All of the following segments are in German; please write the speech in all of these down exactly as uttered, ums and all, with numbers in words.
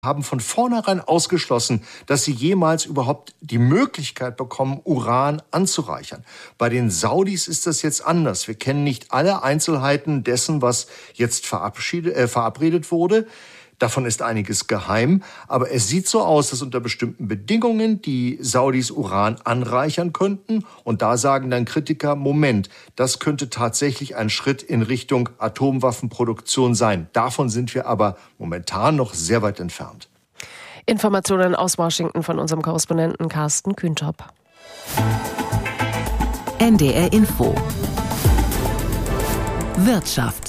haben von vornherein ausgeschlossen, dass sie jemals überhaupt die Möglichkeit bekommen, Uran anzureichern. Bei den Saudis ist das jetzt anders. Wir kennen nicht alle Einzelheiten dessen, was jetzt verabschiedet, äh, verabredet wurde. Davon ist einiges geheim, aber es sieht so aus, dass unter bestimmten Bedingungen die Saudis Uran anreichern könnten. Und da sagen dann Kritiker, Moment, das könnte tatsächlich ein Schritt in Richtung Atomwaffenproduktion sein. Davon sind wir aber momentan noch sehr weit entfernt. Informationen aus Washington von unserem Korrespondenten Carsten Kühntop. N D R Info. Wirtschaft.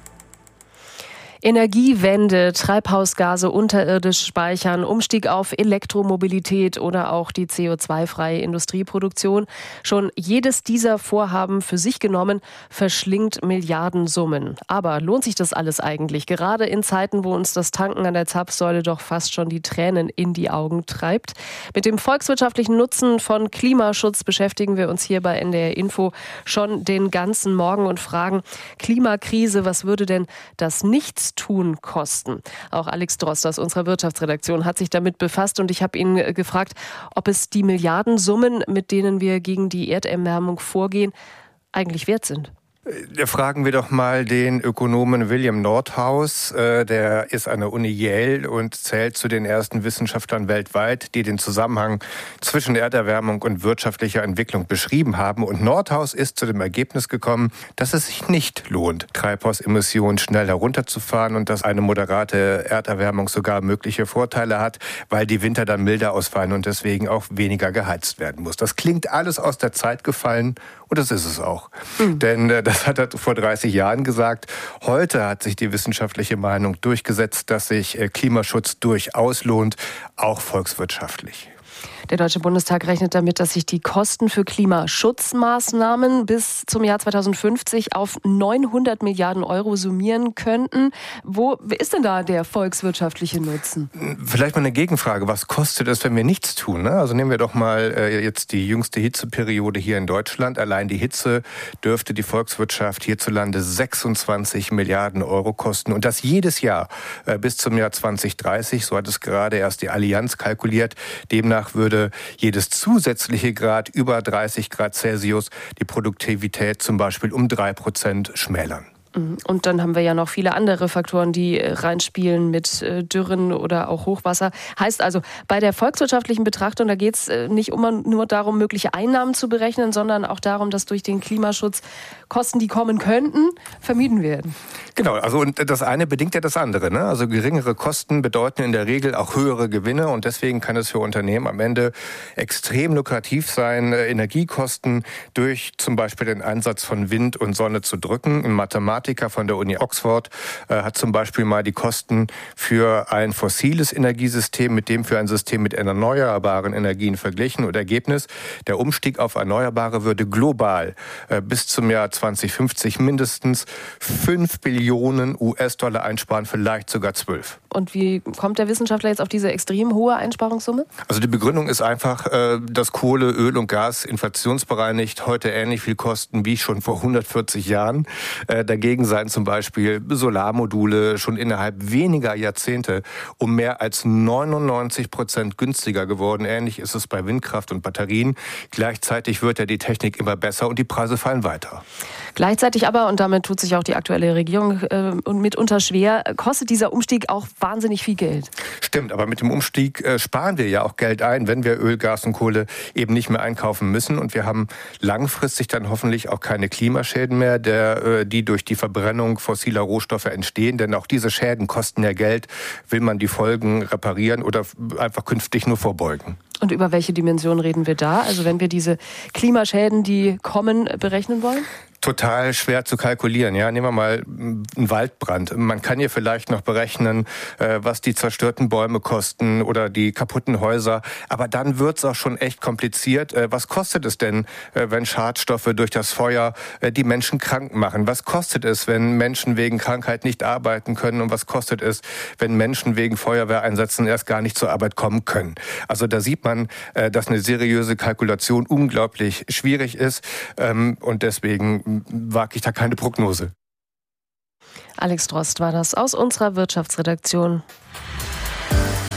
Energiewende, Treibhausgase unterirdisch speichern, Umstieg auf Elektromobilität oder auch die C O zwei freie Industrieproduktion. Schon jedes dieser Vorhaben für sich genommen verschlingt Milliardensummen. Aber lohnt sich das alles eigentlich? Gerade in Zeiten, wo uns das Tanken an der Zapfsäule doch fast schon die Tränen in die Augen treibt. Mit dem volkswirtschaftlichen Nutzen von Klimaschutz beschäftigen wir uns hier bei N D R Info schon den ganzen Morgen und fragen, Klimakrise, was würde denn das Nichts tun kosten? Auch Alex Drost aus unserer Wirtschaftsredaktion hat sich damit befasst und ich habe ihn gefragt, ob es die Milliardensummen, mit denen wir gegen die Erderwärmung vorgehen, eigentlich wert sind. Da fragen wir doch mal den Ökonomen William Nordhaus. Der ist an der Uni Yale und zählt zu den ersten Wissenschaftlern weltweit, die den Zusammenhang zwischen Erderwärmung und wirtschaftlicher Entwicklung beschrieben haben. Und Nordhaus ist zu dem Ergebnis gekommen, dass es sich nicht lohnt, Treibhausemissionen schnell herunterzufahren und dass eine moderate Erderwärmung sogar mögliche Vorteile hat, weil die Winter dann milder ausfallen und deswegen auch weniger geheizt werden muss. Das klingt alles aus der Zeit gefallen und das ist es auch. Mhm. Denn äh, das hat er vor dreißig Jahren gesagt. Heute hat sich die wissenschaftliche Meinung durchgesetzt, dass sich äh, Klimaschutz durchaus lohnt, auch volkswirtschaftlich. Der Deutsche Bundestag rechnet damit, dass sich die Kosten für Klimaschutzmaßnahmen bis zum Jahr zweitausendfünfzig auf neunhundert Milliarden Euro summieren könnten. Wo ist denn da der volkswirtschaftliche Nutzen? Vielleicht mal eine Gegenfrage. Was kostet es, wenn wir nichts tun? Ne? Also nehmen wir doch mal äh, jetzt die jüngste Hitzeperiode hier in Deutschland. Allein die Hitze dürfte die Volkswirtschaft hierzulande sechsundzwanzig Milliarden Euro kosten. Und das jedes Jahr äh, bis zum Jahr zweitausenddreißig. So hat es gerade erst die Allianz kalkuliert. Demnach würde jedes zusätzliche Grad über dreißig Grad Celsius die Produktivität zum Beispiel um drei Prozent schmälern. Und dann haben wir ja noch viele andere Faktoren, die reinspielen mit Dürren oder auch Hochwasser. Heißt also, bei der volkswirtschaftlichen Betrachtung, da geht es nicht immer nur darum, mögliche Einnahmen zu berechnen, sondern auch darum, dass durch den Klimaschutz Kosten, die kommen könnten, vermieden werden. Genau, also und das eine bedingt ja das andere. Ne? Also geringere Kosten bedeuten in der Regel auch höhere Gewinne und deswegen kann es für Unternehmen am Ende extrem lukrativ sein, Energiekosten durch zum Beispiel den Einsatz von Wind und Sonne zu drücken. Ein Mathematiker von der Uni Oxford äh, hat zum Beispiel mal die Kosten für ein fossiles Energiesystem mit dem für ein System mit erneuerbaren Energien verglichen und Ergebnis, der Umstieg auf Erneuerbare würde global äh, bis zum Jahr zweitausendfünfzig mindestens fünf Billionen U S-Dollar einsparen, vielleicht sogar zwölf. Und wie kommt der Wissenschaftler jetzt auf diese extrem hohe Einsparungssumme? Also die Begründung ist einfach, dass Kohle, Öl und Gas inflationsbereinigt heute ähnlich viel kosten wie schon vor hundertvierzig Jahren. Dagegen seien zum Beispiel Solarmodule schon innerhalb weniger Jahrzehnte um mehr als neunundneunzig Prozent günstiger geworden. Ähnlich ist es bei Windkraft und Batterien. Gleichzeitig wird ja die Technik immer besser und die Preise fallen weiter. Gleichzeitig aber, und damit tut sich auch die aktuelle Regierung äh, mitunter schwer, kostet dieser Umstieg auch wahnsinnig viel Geld. Stimmt, aber mit dem Umstieg äh, sparen wir ja auch Geld ein, wenn wir Öl, Gas und Kohle eben nicht mehr einkaufen müssen. Und wir haben langfristig dann hoffentlich auch keine Klimaschäden mehr, der, äh, die durch die Verbrennung fossiler Rohstoffe entstehen. Denn auch diese Schäden kosten ja Geld. Will man die Folgen reparieren oder einfach künftig nur vorbeugen? Und über welche Dimension reden wir da? Also wenn wir diese Klimaschäden, die kommen, berechnen wollen? Total schwer zu kalkulieren. Ja, nehmen wir mal einen Waldbrand. Man kann hier vielleicht noch berechnen, was die zerstörten Bäume kosten oder die kaputten Häuser. Aber dann wird's auch schon echt kompliziert. Was kostet es denn, wenn Schadstoffe durch das Feuer die Menschen krank machen? Was kostet es, wenn Menschen wegen Krankheit nicht arbeiten können? Und was kostet es, wenn Menschen wegen Feuerwehreinsätzen erst gar nicht zur Arbeit kommen können? Also da sieht man, dass eine seriöse Kalkulation unglaublich schwierig ist. Und deswegen wage ich da keine Prognose. Alex Drost war das aus unserer Wirtschaftsredaktion.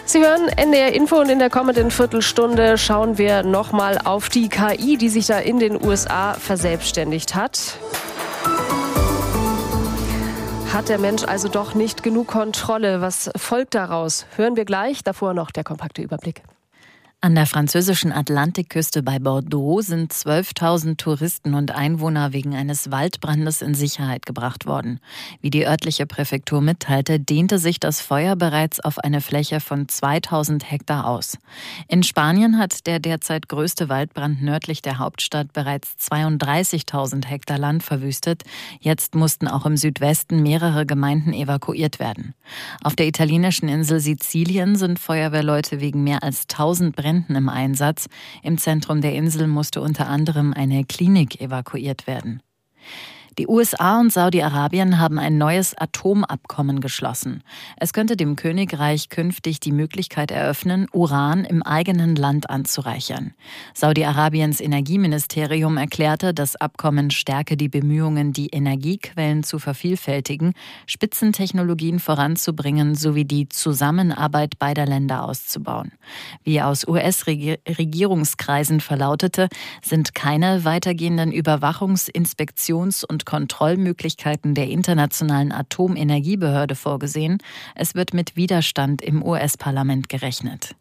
Sie hören N D R Info und in der kommenden Viertelstunde schauen wir nochmal auf die K I, die sich da in den U S A verselbstständigt hat. Hat der Mensch also doch nicht genug Kontrolle? Was folgt daraus? Hören wir gleich. Davor noch der kompakte Überblick. An der französischen Atlantikküste bei Bordeaux sind zwölftausend Touristen und Einwohner wegen eines Waldbrandes in Sicherheit gebracht worden. Wie die örtliche Präfektur mitteilte, dehnte sich das Feuer bereits auf eine Fläche von zweitausend Hektar aus. In Spanien hat der derzeit größte Waldbrand nördlich der Hauptstadt bereits zweiunddreißigtausend Hektar Land verwüstet. Jetzt mussten auch im Südwesten mehrere Gemeinden evakuiert werden. Auf der italienischen Insel Sizilien sind Feuerwehrleute wegen mehr als tausend Brände im Einsatz. Im Zentrum der Insel musste unter anderem eine Klinik evakuiert werden. Die U S A und Saudi-Arabien haben ein neues Atomabkommen geschlossen. Es könnte dem Königreich künftig die Möglichkeit eröffnen, Uran im eigenen Land anzureichern. Saudi-Arabiens Energieministerium erklärte, das Abkommen stärke die Bemühungen, die Energiequellen zu vervielfältigen, Spitzentechnologien voranzubringen sowie die Zusammenarbeit beider Länder auszubauen. Wie aus U S-Regierungskreisen verlautete, sind keine weitergehenden Überwachungs-, Inspektions- und Kontrollmöglichkeiten der Internationalen Atomenergiebehörde vorgesehen. Es wird mit Widerstand im U S-Parlament gerechnet.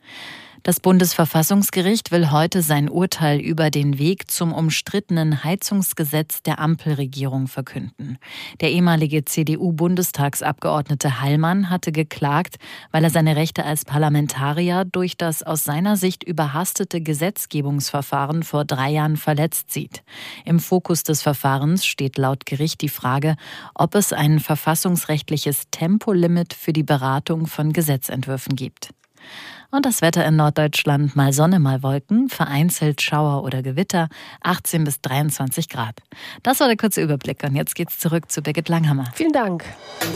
Das Bundesverfassungsgericht will heute sein Urteil über den Weg zum umstrittenen Heizungsgesetz der Ampelregierung verkünden. Der ehemalige C D U-Bundestagsabgeordnete Hallmann hatte geklagt, weil er seine Rechte als Parlamentarier durch das aus seiner Sicht überhastete Gesetzgebungsverfahren vor drei Jahren verletzt sieht. Im Fokus des Verfahrens steht laut Gericht die Frage, ob es ein verfassungsrechtliches Tempolimit für die Beratung von Gesetzentwürfen gibt. Und das Wetter in Norddeutschland: mal Sonne, mal Wolken, vereinzelt Schauer oder Gewitter, achtzehn bis dreiundzwanzig Grad. Das war der kurze Überblick und jetzt geht's zurück zu Birgit Langhammer. Vielen Dank.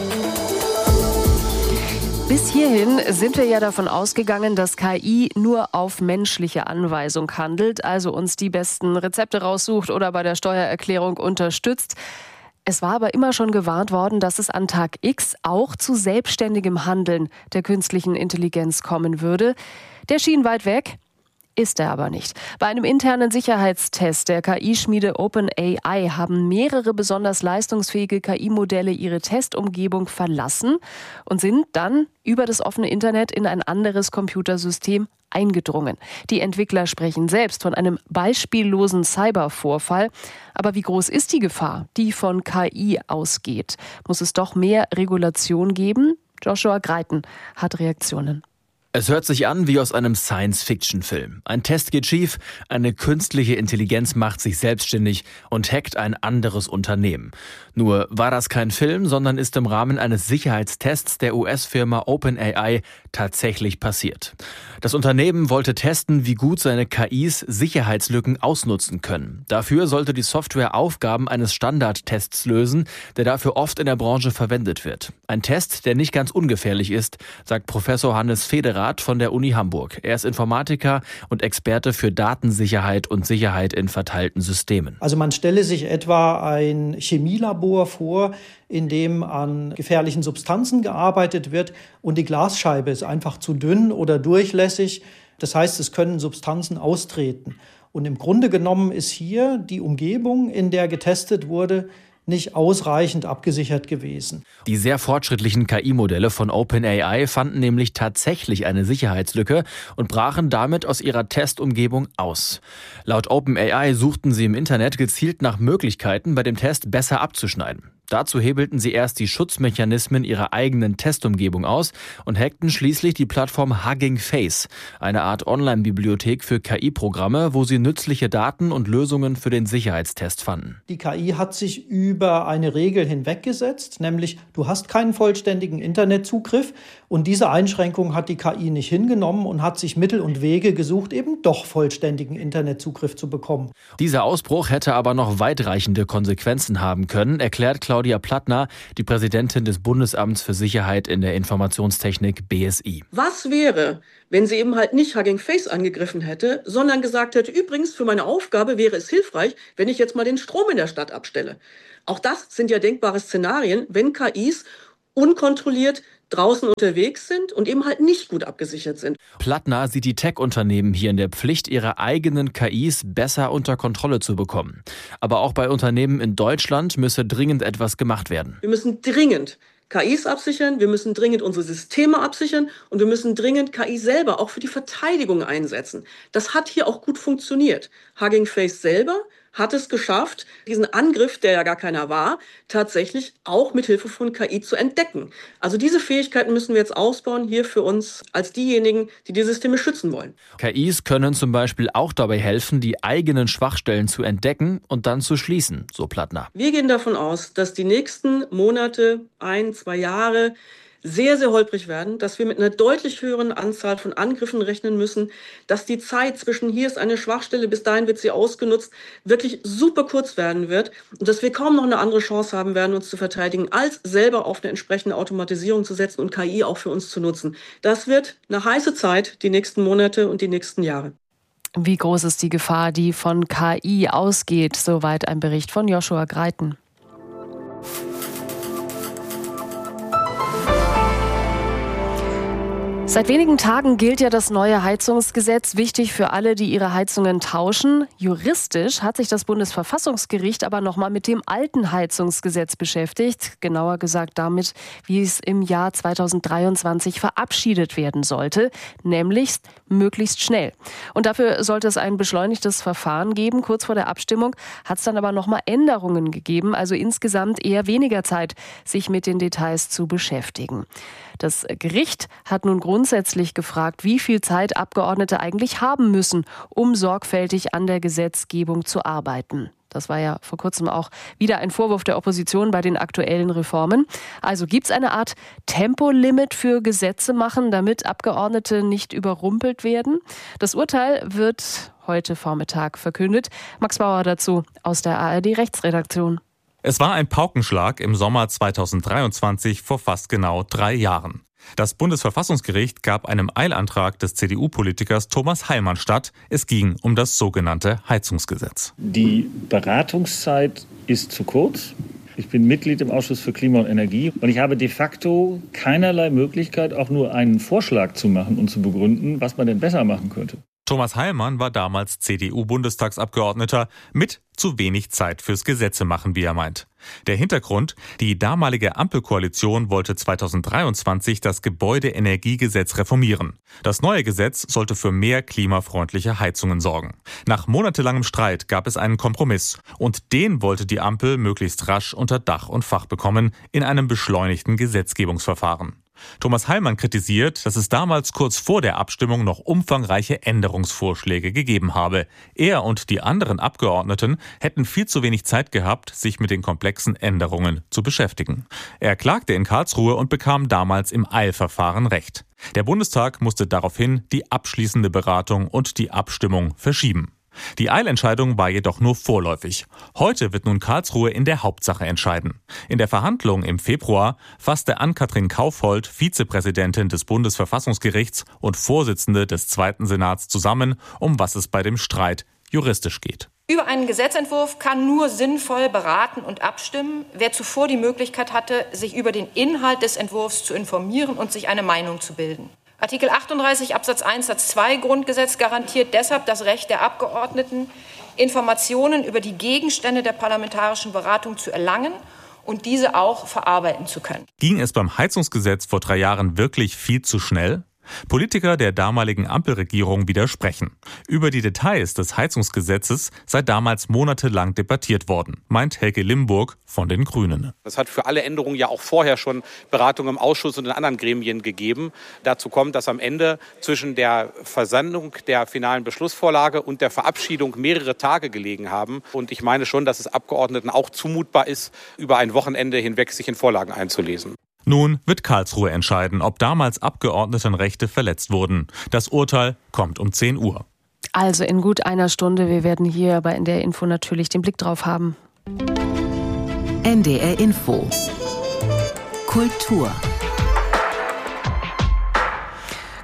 Bis hierhin sind wir ja davon ausgegangen, dass K I nur auf menschliche Anweisung handelt, also uns die besten Rezepte raussucht oder bei der Steuererklärung unterstützt. Es war aber immer schon gewarnt worden, dass es an Tag X auch zu selbstständigem Handeln der künstlichen Intelligenz kommen würde. Der schien weit weg. Ist er aber nicht. Bei einem internen Sicherheitstest der K I-Schmiede OpenAI haben mehrere besonders leistungsfähige K I-Modelle ihre Testumgebung verlassen und sind dann über das offene Internet in ein anderes Computersystem eingedrungen. Die Entwickler sprechen selbst von einem beispiellosen Cybervorfall. Aber wie groß ist die Gefahr, die von K I ausgeht? Muss es doch mehr Regulation geben? Joshua Greiten hat Reaktionen. Es hört sich an wie aus einem Science-Fiction-Film. Ein Test geht schief, eine künstliche Intelligenz macht sich selbstständig und hackt ein anderes Unternehmen. Nur war das kein Film, sondern ist im Rahmen eines Sicherheitstests der U S-Firma OpenAI tatsächlich passiert. Das Unternehmen wollte testen, wie gut seine K Is Sicherheitslücken ausnutzen können. Dafür sollte die Software Aufgaben eines Standardtests lösen, der dafür oft in der Branche verwendet wird. Ein Test, der nicht ganz ungefährlich ist, sagt Professor Hannes Federath von der Uni Hamburg. Er ist Informatiker und Experte für Datensicherheit und Sicherheit in verteilten Systemen. Also man stelle sich etwa ein Chemielabor vor, in dem an gefährlichen Substanzen gearbeitet wird und die Glasscheibe ist einfach zu dünn oder durchlässig. Das heißt, es können Substanzen austreten. Und im Grunde genommen ist hier die Umgebung, in der getestet wurde, nicht ausreichend abgesichert gewesen. Die sehr fortschrittlichen K I-Modelle von OpenAI fanden nämlich tatsächlich eine Sicherheitslücke und brachen damit aus ihrer Testumgebung aus. Laut OpenAI suchten sie im Internet gezielt nach Möglichkeiten, bei dem Test besser abzuschneiden. Dazu hebelten sie erst die Schutzmechanismen ihrer eigenen Testumgebung aus und hackten schließlich die Plattform Hugging Face, eine Art Online-Bibliothek für K I-Programme, wo sie nützliche Daten und Lösungen für den Sicherheitstest fanden. Die K I hat sich über eine Regel hinweggesetzt, nämlich du hast keinen vollständigen Internetzugriff, und diese Einschränkung hat die K I nicht hingenommen und hat sich Mittel und Wege gesucht, eben doch vollständigen Internetzugriff zu bekommen. Dieser Ausbruch hätte aber noch weitreichende Konsequenzen haben können, erklärt Claudia Plattner, die Präsidentin des Bundesamts für Sicherheit in der Informationstechnik B S I. Was wäre, wenn sie eben halt nicht Hugging Face angegriffen hätte, sondern gesagt hätte, übrigens für meine Aufgabe wäre es hilfreich, wenn ich jetzt mal den Strom in der Stadt abstelle. Auch das sind ja denkbare Szenarien, wenn K Is unkontrolliert draußen unterwegs sind und eben halt nicht gut abgesichert sind. Plattner sieht die Tech-Unternehmen hier in der Pflicht, ihre eigenen K Is besser unter Kontrolle zu bekommen. Aber auch bei Unternehmen in Deutschland müsse dringend etwas gemacht werden. Wir müssen dringend K Is absichern, wir müssen dringend unsere Systeme absichern und wir müssen dringend K I selber auch für die Verteidigung einsetzen. Das hat hier auch gut funktioniert. Hugging Face selber hat es geschafft, diesen Angriff, der ja gar keiner war, tatsächlich auch mit Hilfe von K I zu entdecken. Also diese Fähigkeiten müssen wir jetzt ausbauen, hier für uns als diejenigen, die die Systeme schützen wollen. K Is können zum Beispiel auch dabei helfen, die eigenen Schwachstellen zu entdecken und dann zu schließen, so Plattner. Wir gehen davon aus, dass die nächsten Monate, ein, zwei Jahre sehr, sehr holprig werden, dass wir mit einer deutlich höheren Anzahl von Angriffen rechnen müssen, dass die Zeit zwischen hier ist eine Schwachstelle, bis dahin wird sie ausgenutzt, wirklich super kurz werden wird und dass wir kaum noch eine andere Chance haben werden, uns zu verteidigen, als selber auf eine entsprechende Automatisierung zu setzen und K I auch für uns zu nutzen. Das wird eine heiße Zeit, die nächsten Monate und die nächsten Jahre. Wie groß ist die Gefahr, die von K I ausgeht? Soweit ein Bericht von Joshua Greiten. Seit wenigen Tagen gilt ja das neue Heizungsgesetz, wichtig für alle, die ihre Heizungen tauschen. Juristisch hat sich das Bundesverfassungsgericht aber noch mal mit dem alten Heizungsgesetz beschäftigt, genauer gesagt damit, wie es im Jahr zweitausenddreiundzwanzig verabschiedet werden sollte, nämlich möglichst schnell. Und dafür sollte es ein beschleunigtes Verfahren geben. Kurz vor der Abstimmung hat es dann aber noch mal Änderungen gegeben, also insgesamt eher weniger Zeit, sich mit den Details zu beschäftigen. Das Gericht hat nun grundsätzlich gefragt, wie viel Zeit Abgeordnete eigentlich haben müssen, um sorgfältig an der Gesetzgebung zu arbeiten. Das war ja vor kurzem auch wieder ein Vorwurf der Opposition bei den aktuellen Reformen. Also gibt es eine Art Tempolimit für Gesetze machen, damit Abgeordnete nicht überrumpelt werden? Das Urteil wird heute Vormittag verkündet. Max Bauer dazu aus der A R D-Rechtsredaktion. Es war ein Paukenschlag im Sommer zweitausenddreiundzwanzig vor fast genau drei Jahren. Das Bundesverfassungsgericht gab einem Eilantrag des C D U-Politikers Thomas Heilmann statt. Es ging um das sogenannte Heizungsgesetz. Die Beratungszeit ist zu kurz. Ich bin Mitglied im Ausschuss für Klima und Energie und ich habe de facto keinerlei Möglichkeit, auch nur einen Vorschlag zu machen und zu begründen, was man denn besser machen könnte. Thomas Heilmann war damals C D U-Bundestagsabgeordneter mit zu wenig Zeit fürs Gesetzemachen, wie er meint. Der Hintergrund: Die damalige Ampelkoalition wollte zweitausenddreiundzwanzig das Gebäudeenergiegesetz reformieren. Das neue Gesetz sollte für mehr klimafreundliche Heizungen sorgen. Nach monatelangem Streit gab es einen Kompromiss und den wollte die Ampel möglichst rasch unter Dach und Fach bekommen in einem beschleunigten Gesetzgebungsverfahren. Thomas Heilmann kritisiert, dass es damals kurz vor der Abstimmung noch umfangreiche Änderungsvorschläge gegeben habe. Er und die anderen Abgeordneten hätten viel zu wenig Zeit gehabt, sich mit den komplexen Änderungen zu beschäftigen. Er klagte in Karlsruhe und bekam damals im Eilverfahren Recht. Der Bundestag musste daraufhin die abschließende Beratung und die Abstimmung verschieben. Die Eilentscheidung war jedoch nur vorläufig. Heute wird nun Karlsruhe in der Hauptsache entscheiden. In der Verhandlung im Februar fasste Ann-Kathrin Kaufhold, Vizepräsidentin des Bundesverfassungsgerichts und Vorsitzende des Zweiten Senats, zusammen, um was es bei dem Streit juristisch geht. Über einen Gesetzentwurf kann nur sinnvoll beraten und abstimmen, wer zuvor die Möglichkeit hatte, sich über den Inhalt des Entwurfs zu informieren und sich eine Meinung zu bilden. Artikel achtunddreißig Absatz eins Satz zwei Grundgesetz garantiert deshalb das Recht der Abgeordneten, Informationen über die Gegenstände der parlamentarischen Beratung zu erlangen und diese auch verarbeiten zu können. Ging es beim Heizungsgesetz vor drei Jahren wirklich viel zu schnell? Politiker der damaligen Ampelregierung widersprechen. Über die Details des Heizungsgesetzes sei damals monatelang debattiert worden, meint Helge Limburg von den Grünen. Es hat für alle Änderungen ja auch vorher schon Beratungen im Ausschuss und in anderen Gremien gegeben. Dazu kommt, dass am Ende zwischen der Versendung der finalen Beschlussvorlage und der Verabschiedung mehrere Tage gelegen haben. Und ich meine schon, dass es Abgeordneten auch zumutbar ist, über ein Wochenende hinweg sich in Vorlagen einzulesen. Nun wird Karlsruhe entscheiden, ob damals Abgeordnetenrechte verletzt wurden. Das Urteil kommt um zehn Uhr. Also in gut einer Stunde. Wir werden hier bei N D R Info natürlich den Blick drauf haben. N D R Info. Kultur.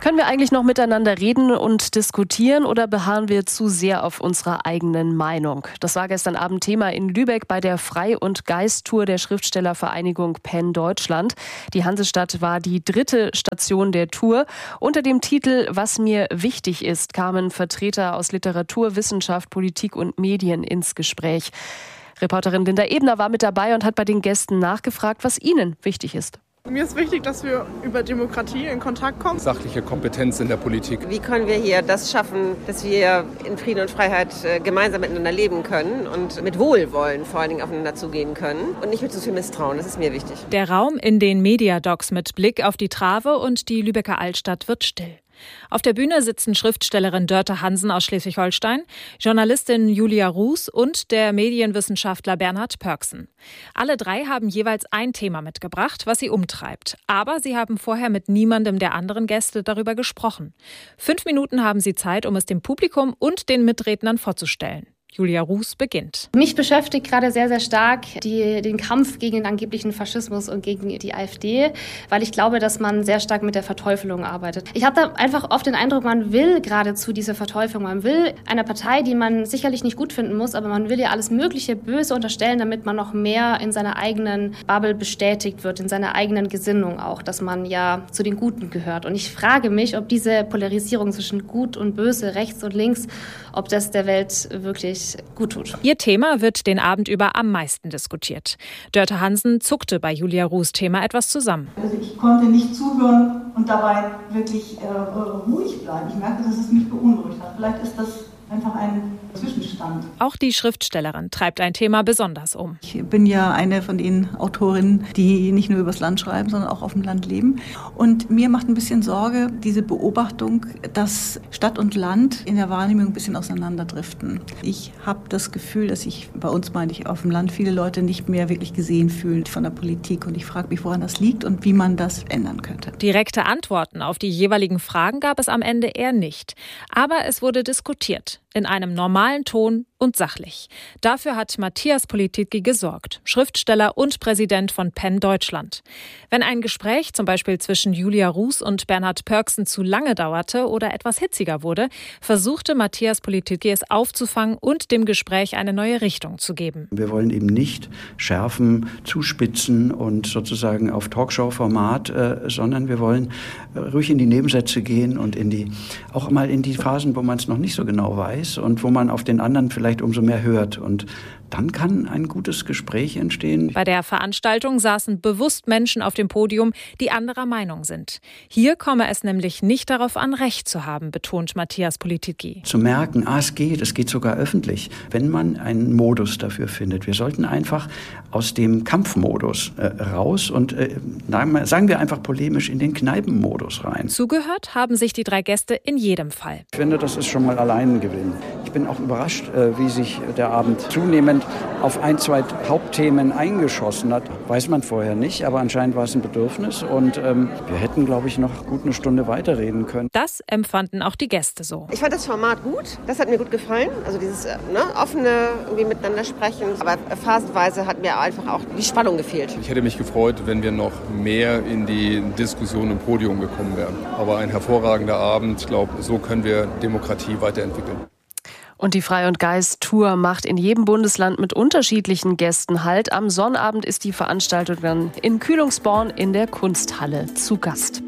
Können wir eigentlich noch miteinander reden und diskutieren oder beharren wir zu sehr auf unserer eigenen Meinung? Das war gestern Abend Thema in Lübeck bei der Frei- und Geist-Tour der Schriftstellervereinigung Penn Deutschland. Die Hansestadt war die dritte Station der Tour. Unter dem Titel »Was mir wichtig ist« kamen Vertreter aus Literatur, Wissenschaft, Politik und Medien ins Gespräch. Reporterin Linda Ebner war mit dabei und hat bei den Gästen nachgefragt, was ihnen wichtig ist. Mir ist wichtig, dass wir über Demokratie in Kontakt kommen. Sachliche Kompetenz in der Politik. Wie können wir hier das schaffen, dass wir in Frieden und Freiheit gemeinsam miteinander leben können und mit Wohlwollen vor allen Dingen aufeinander zugehen können und nicht mit so viel Misstrauen, das ist mir wichtig. Der Raum in den Mediadocs mit Blick auf die Trave und die Lübecker Altstadt wird still. Auf der Bühne sitzen Schriftstellerin Dörte Hansen aus Schleswig-Holstein, Journalistin Julia Ruß und der Medienwissenschaftler Bernhard Pörksen. Alle drei haben jeweils ein Thema mitgebracht, was sie umtreibt. Aber sie haben vorher mit niemandem der anderen Gäste darüber gesprochen. Fünf Minuten haben sie Zeit, um es dem Publikum und den Mitrednern vorzustellen. Julia Ruß beginnt. Mich beschäftigt gerade sehr, sehr stark die, den Kampf gegen den angeblichen Faschismus und gegen die AfD, weil ich glaube, dass man sehr stark mit der Verteufelung arbeitet. Ich habe da einfach oft den Eindruck, man will geradezu diese Verteufelung. Man will einer Partei, die man sicherlich nicht gut finden muss, aber man will ihr alles mögliche Böse unterstellen, damit man noch mehr in seiner eigenen Bubble bestätigt wird, in seiner eigenen Gesinnung auch, dass man ja zu den Guten gehört. Und ich frage mich, ob diese Polarisierung zwischen Gut und Böse, rechts und links, ob das der Welt wirklich gut tut. Ihr Thema wird den Abend über am meisten diskutiert. Dörte Hansen zuckte bei Julia Ruß' Thema etwas zusammen. Also ich konnte nicht zuhören und dabei wirklich äh, ruhig bleiben. Ich merke, dass es mich beunruhigt hat. Vielleicht ist das einfach ein Zwischenstand. Auch die Schriftstellerin treibt ein Thema besonders um. Ich bin ja eine von den Autorinnen, die nicht nur übers Land schreiben, sondern auch auf dem Land leben. Und mir macht ein bisschen Sorge diese Beobachtung, dass Stadt und Land in der Wahrnehmung ein bisschen auseinanderdriften. Ich habe das Gefühl, dass sich, bei uns meine ich auf dem Land, viele Leute nicht mehr wirklich gesehen fühlen von der Politik. Und ich frage mich, woran das liegt und wie man das ändern könnte. Direkte Antworten auf die jeweiligen Fragen gab es am Ende eher nicht. Aber es wurde diskutiert. In einem normalen Ton und sachlich. Dafür hat Matthias Politiki gesorgt, Schriftsteller und Präsident von Penn Deutschland. Wenn ein Gespräch zum Beispiel zwischen Julia Ruß und Bernhard Pörksen zu lange dauerte oder etwas hitziger wurde, versuchte Matthias Politiki es aufzufangen und dem Gespräch eine neue Richtung zu geben. Wir wollen eben nicht schärfen, zuspitzen und sozusagen auf Talkshow-Format, äh, sondern wir wollen äh, ruhig in die Nebensätze gehen und in die, auch mal in die Phasen, wo man es noch nicht so genau weiß und wo man auf den anderen vielleicht umso mehr hört. Und dann kann ein gutes Gespräch entstehen. Bei der Veranstaltung saßen bewusst Menschen auf dem Podium, die anderer Meinung sind. Hier komme es nämlich nicht darauf an, Recht zu haben, betont Matthias Politiki. Zu merken, ah, es geht, es geht sogar öffentlich, wenn man einen Modus dafür findet. Wir sollten einfach aus dem Kampfmodus äh, raus und äh, sagen wir einfach polemisch in den Kneipenmodus rein. Zugehört haben sich die drei Gäste in jedem Fall. Ich finde, das ist schon mal allein ein Gewinn. Ich bin auch überrascht, äh, wie sich der Abend zunehmend auf ein, zwei Hauptthemen eingeschossen hat. Weiß man vorher nicht, aber anscheinend war es ein Bedürfnis und ähm, wir hätten, glaube ich, noch gut eine Stunde weiterreden können. Das empfanden auch die Gäste so. Ich fand das Format gut, das hat mir gut gefallen, also dieses ne, offene irgendwie miteinander sprechen, aber phasenweise hat mir einfach auch die Spannung gefehlt. Ich hätte mich gefreut, wenn wir noch mehr in die Diskussion im Podium gekommen wären. Aber ein hervorragender Abend, ich glaube, so können wir Demokratie weiterentwickeln. Und die Frei- und Geist-Tour macht in jedem Bundesland mit unterschiedlichen Gästen Halt. Am Sonnabend ist die Veranstaltung dann in Kühlungsborn in der Kunsthalle zu Gast.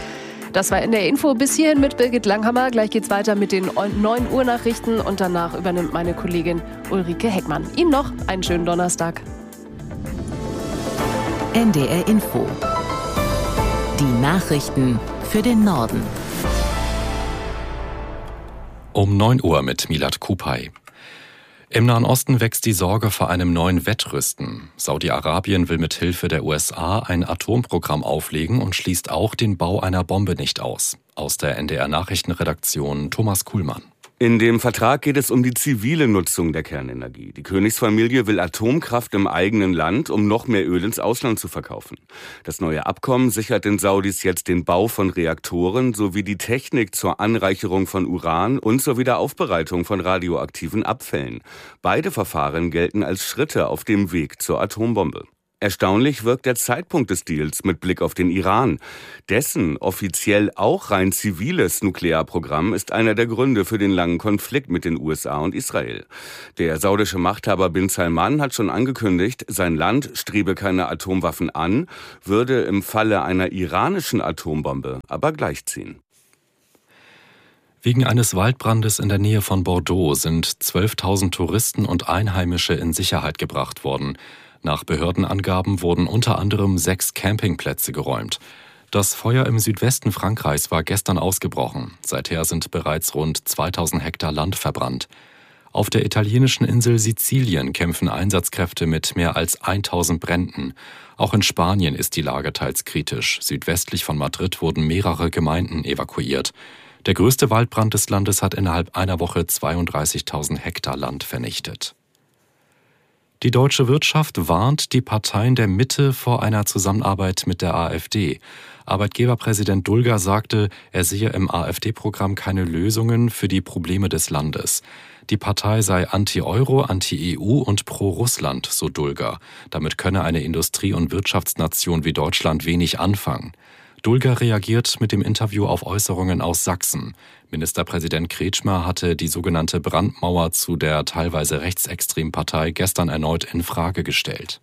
Das war in der Info bis hierhin mit Birgit Langhammer. Gleich geht's weiter mit den neun Uhr Nachrichten und danach übernimmt meine Kollegin Ulrike Heckmann. Ihnen noch einen schönen Donnerstag. N D R Info. Die Nachrichten für den Norden. Um neun Uhr mit Milad Kupay. Im Nahen Osten wächst die Sorge vor einem neuen Wettrüsten. Saudi-Arabien will mit Hilfe der U S A ein Atomprogramm auflegen und schließt auch den Bau einer Bombe nicht aus. Aus der N D R-Nachrichtenredaktion Thomas Kuhlmann. In dem Vertrag geht es um die zivile Nutzung der Kernenergie. Die Königsfamilie will Atomkraft im eigenen Land, um noch mehr Öl ins Ausland zu verkaufen. Das neue Abkommen sichert den Saudis jetzt den Bau von Reaktoren sowie die Technik zur Anreicherung von Uran und zur Wiederaufbereitung von radioaktiven Abfällen. Beide Verfahren gelten als Schritte auf dem Weg zur Atombombe. Erstaunlich wirkt der Zeitpunkt des Deals mit Blick auf den Iran. Dessen offiziell auch rein ziviles Nuklearprogramm ist einer der Gründe für den langen Konflikt mit den U S A und Israel. Der saudische Machthaber bin Salman hat schon angekündigt, sein Land strebe keine Atomwaffen an, würde im Falle einer iranischen Atombombe aber gleichziehen. Wegen eines Waldbrandes in der Nähe von Bordeaux sind zwölftausend Touristen und Einheimische in Sicherheit gebracht worden. Nach Behördenangaben wurden unter anderem sechs Campingplätze geräumt. Das Feuer im Südwesten Frankreichs war gestern ausgebrochen. Seither sind bereits rund zweitausend Hektar Land verbrannt. Auf der italienischen Insel Sizilien kämpfen Einsatzkräfte mit mehr als tausend Bränden. Auch in Spanien ist die Lage teils kritisch. Südwestlich von Madrid wurden mehrere Gemeinden evakuiert. Der größte Waldbrand des Landes hat innerhalb einer Woche zweiunddreißigtausend Hektar Land vernichtet. Die deutsche Wirtschaft warnt die Parteien der Mitte vor einer Zusammenarbeit mit der AfD. Arbeitgeberpräsident Dulger sagte, er sehe im AfD-Programm keine Lösungen für die Probleme des Landes. Die Partei sei anti-Euro, anti-E U und pro-Russland, so Dulger. Damit könne eine Industrie- und Wirtschaftsnation wie Deutschland wenig anfangen. Dulger reagiert mit dem Interview auf Äußerungen aus Sachsen. Ministerpräsident Kretschmer hatte die sogenannte Brandmauer zu der teilweise rechtsextremen Partei gestern erneut in Frage gestellt.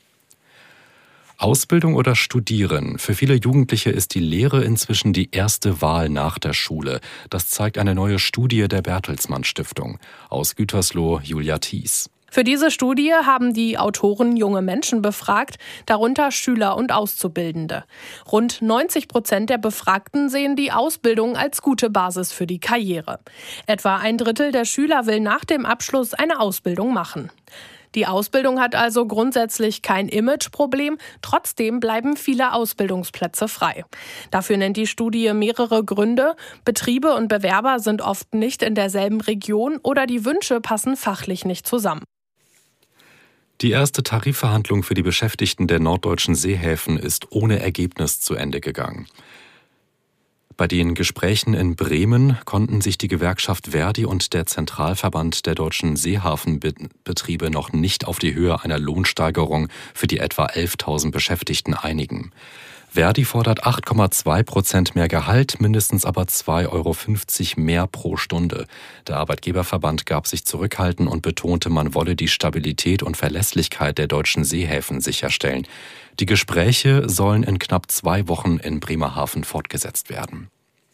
Ausbildung oder Studieren? Für viele Jugendliche ist die Lehre inzwischen die erste Wahl nach der Schule. Das zeigt eine neue Studie der Bertelsmann Stiftung. Aus Gütersloh, Julia Thies. Für diese Studie haben die Autoren junge Menschen befragt, darunter Schüler und Auszubildende. Rund neunzig Prozent der Befragten sehen die Ausbildung als gute Basis für die Karriere. Etwa ein Drittel der Schüler will nach dem Abschluss eine Ausbildung machen. Die Ausbildung hat also grundsätzlich kein Imageproblem, trotzdem bleiben viele Ausbildungsplätze frei. Dafür nennt die Studie mehrere Gründe. Betriebe und Bewerber sind oft nicht in derselben Region oder die Wünsche passen fachlich nicht zusammen. Die erste Tarifverhandlung für die Beschäftigten der norddeutschen Seehäfen ist ohne Ergebnis zu Ende gegangen. Bei den Gesprächen in Bremen konnten sich die Gewerkschaft Verdi und der Zentralverband der deutschen Seehafenbetriebe noch nicht auf die Höhe einer Lohnsteigerung für die etwa elftausend Beschäftigten einigen. Verdi fordert acht Komma zwei Prozent mehr Gehalt, mindestens aber zwei Euro fünfzig mehr pro Stunde. Der Arbeitgeberverband gab sich zurückhaltend und betonte, man wolle die Stabilität und Verlässlichkeit der deutschen Seehäfen sicherstellen. Die Gespräche sollen in knapp zwei Wochen in Bremerhaven fortgesetzt werden.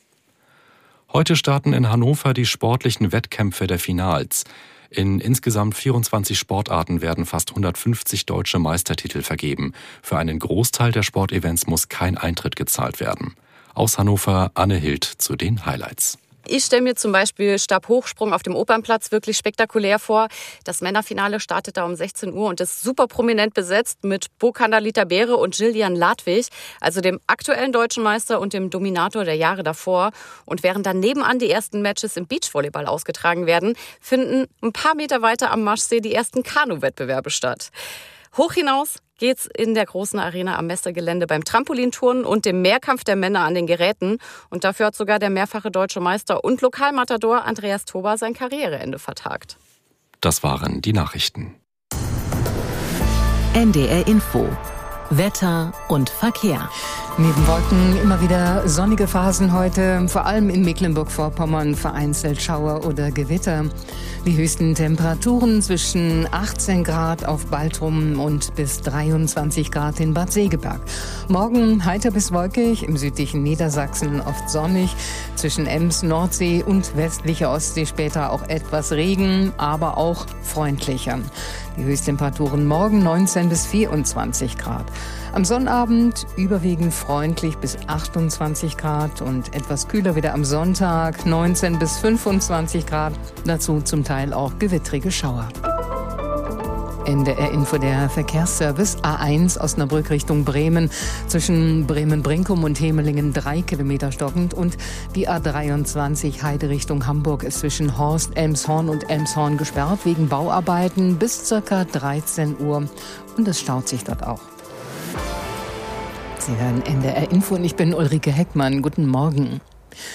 Heute starten in Hannover die sportlichen Wettkämpfe der Finals. In insgesamt vierundzwanzig Sportarten werden fast hundertfünfzig deutsche Meistertitel vergeben. Für einen Großteil der Sportevents muss kein Eintritt gezahlt werden. Aus Hannover, Anne Hild zu den Highlights. Ich stelle mir zum Beispiel Stabhochsprung auf dem Opernplatz wirklich spektakulär vor. Das Männerfinale startet da um sechzehn Uhr und ist super prominent besetzt mit Bo-Kandalita Beere und Gillian Ladwig, also dem aktuellen deutschen Meister und dem Dominator der Jahre davor. Und während dann nebenan die ersten Matches im Beachvolleyball ausgetragen werden, finden ein paar Meter weiter am Maschsee die ersten Kanu-Wettbewerbe statt. Hoch hinaus geht's in der großen Arena am Messegelände beim Trampolinturnen und dem Mehrkampf der Männer an den Geräten. Und dafür hat sogar der mehrfache deutsche Meister und Lokalmatador Andreas Toba sein Karriereende vertagt. Das waren die Nachrichten. N D R Info. Wetter und Verkehr. Neben Wolken immer wieder sonnige Phasen heute, vor allem in Mecklenburg-Vorpommern vereinzelt Schauer oder Gewitter. Die höchsten Temperaturen zwischen achtzehn Grad auf Baltrum und bis dreiundzwanzig Grad in Bad Segeberg. Morgen heiter bis wolkig, im südlichen Niedersachsen oft sonnig, zwischen Ems, Nordsee und westlicher Ostsee später auch etwas Regen, aber auch freundlicher. Die Höchsttemperaturen morgen neunzehn bis vierundzwanzig Grad. Am Sonnabend überwiegend freundlich bis achtundzwanzig Grad und etwas kühler wieder am Sonntag, neunzehn bis fünfundzwanzig Grad. Dazu zum Teil auch gewittrige Schauer. N D R Info, der Verkehrsservice. A eins Osnabrück Richtung Bremen. Zwischen Bremen-Brinkum und Hemelingen drei Kilometer stockend. Und die A dreiundzwanzig Heide Richtung Hamburg ist zwischen Horst, Elmshorn und Elmshorn gesperrt wegen Bauarbeiten bis circa dreizehn Uhr. Und es staut sich dort auch. Sie hören N D R Info und ich bin Ulrike Heckmann. Guten Morgen.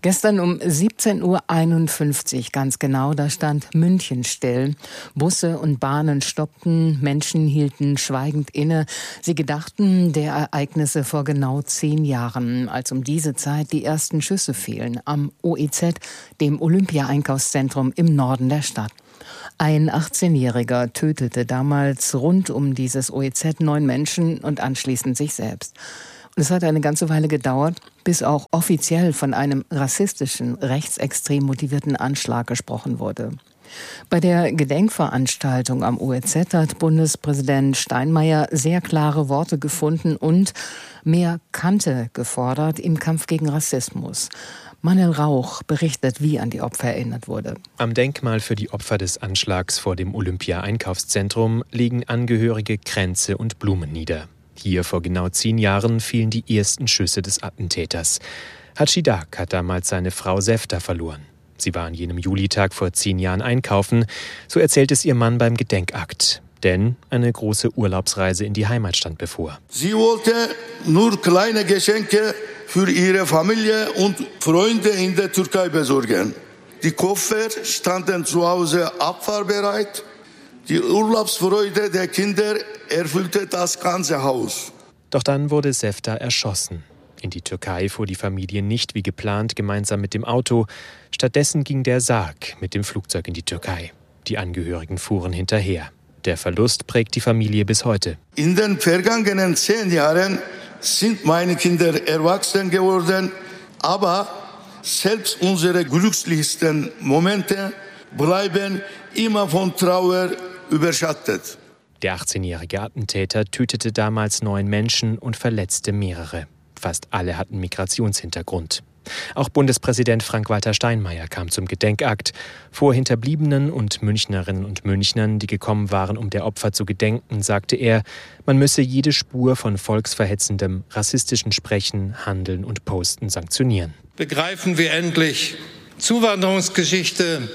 Gestern um siebzehn Uhr einundfünfzig, ganz genau, da stand München still. Busse und Bahnen stoppten, Menschen hielten schweigend inne. Sie gedachten der Ereignisse vor genau zehn Jahren, als um diese Zeit die ersten Schüsse fielen am O E Z, dem Olympia-Einkaufszentrum im Norden der Stadt. Ein achtzehnjähriger tötete damals rund um dieses O E Z neun Menschen und anschließend sich selbst. Und es hat eine ganze Weile gedauert, bis auch offiziell von einem rassistischen, rechtsextrem motivierten Anschlag gesprochen wurde. Bei der Gedenkveranstaltung am O E Z hat Bundespräsident Steinmeier sehr klare Worte gefunden und mehr Kante gefordert im Kampf gegen Rassismus. Manuel Rauch berichtet, wie an die Opfer erinnert wurde. Am Denkmal für die Opfer des Anschlags vor dem Olympia-Einkaufszentrum legen Angehörige Kränze und Blumen nieder. Hier vor genau zehn Jahren fielen die ersten Schüsse des Attentäters. Haji Dak hat damals seine Frau Sefta verloren. Sie war an jenem Julitag vor zehn Jahren einkaufen, so erzählt es ihr Mann beim Gedenkakt. Denn eine große Urlaubsreise in die Heimat stand bevor. Sie wollte nur kleine Geschenke für ihre Familie und Freunde in der Türkei besorgen. Die Koffer standen zu Hause abfahrbereit. Die Urlaubsfreude der Kinder erfüllte das ganze Haus. Doch dann wurde Sefta erschossen. In die Türkei fuhr die Familie nicht wie geplant gemeinsam mit dem Auto. Stattdessen ging der Sarg mit dem Flugzeug in die Türkei. Die Angehörigen fuhren hinterher. Der Verlust prägt die Familie bis heute. In den vergangenen zehn Jahren sind meine Kinder erwachsen geworden, aber selbst unsere glücklichsten Momente bleiben immer von Trauer überschattet. Der achtzehnjährige Attentäter tötete damals neun Menschen und verletzte mehrere. Fast alle hatten Migrationshintergrund. Auch Bundespräsident Frank-Walter Steinmeier kam zum Gedenkakt. Vor Hinterbliebenen und Münchnerinnen und Münchnern, die gekommen waren, um der Opfer zu gedenken, sagte er, man müsse jede Spur von volksverhetzendem, rassistischen Sprechen, Handeln und Posten sanktionieren. Begreifen wir endlich, Zuwanderungsgeschichte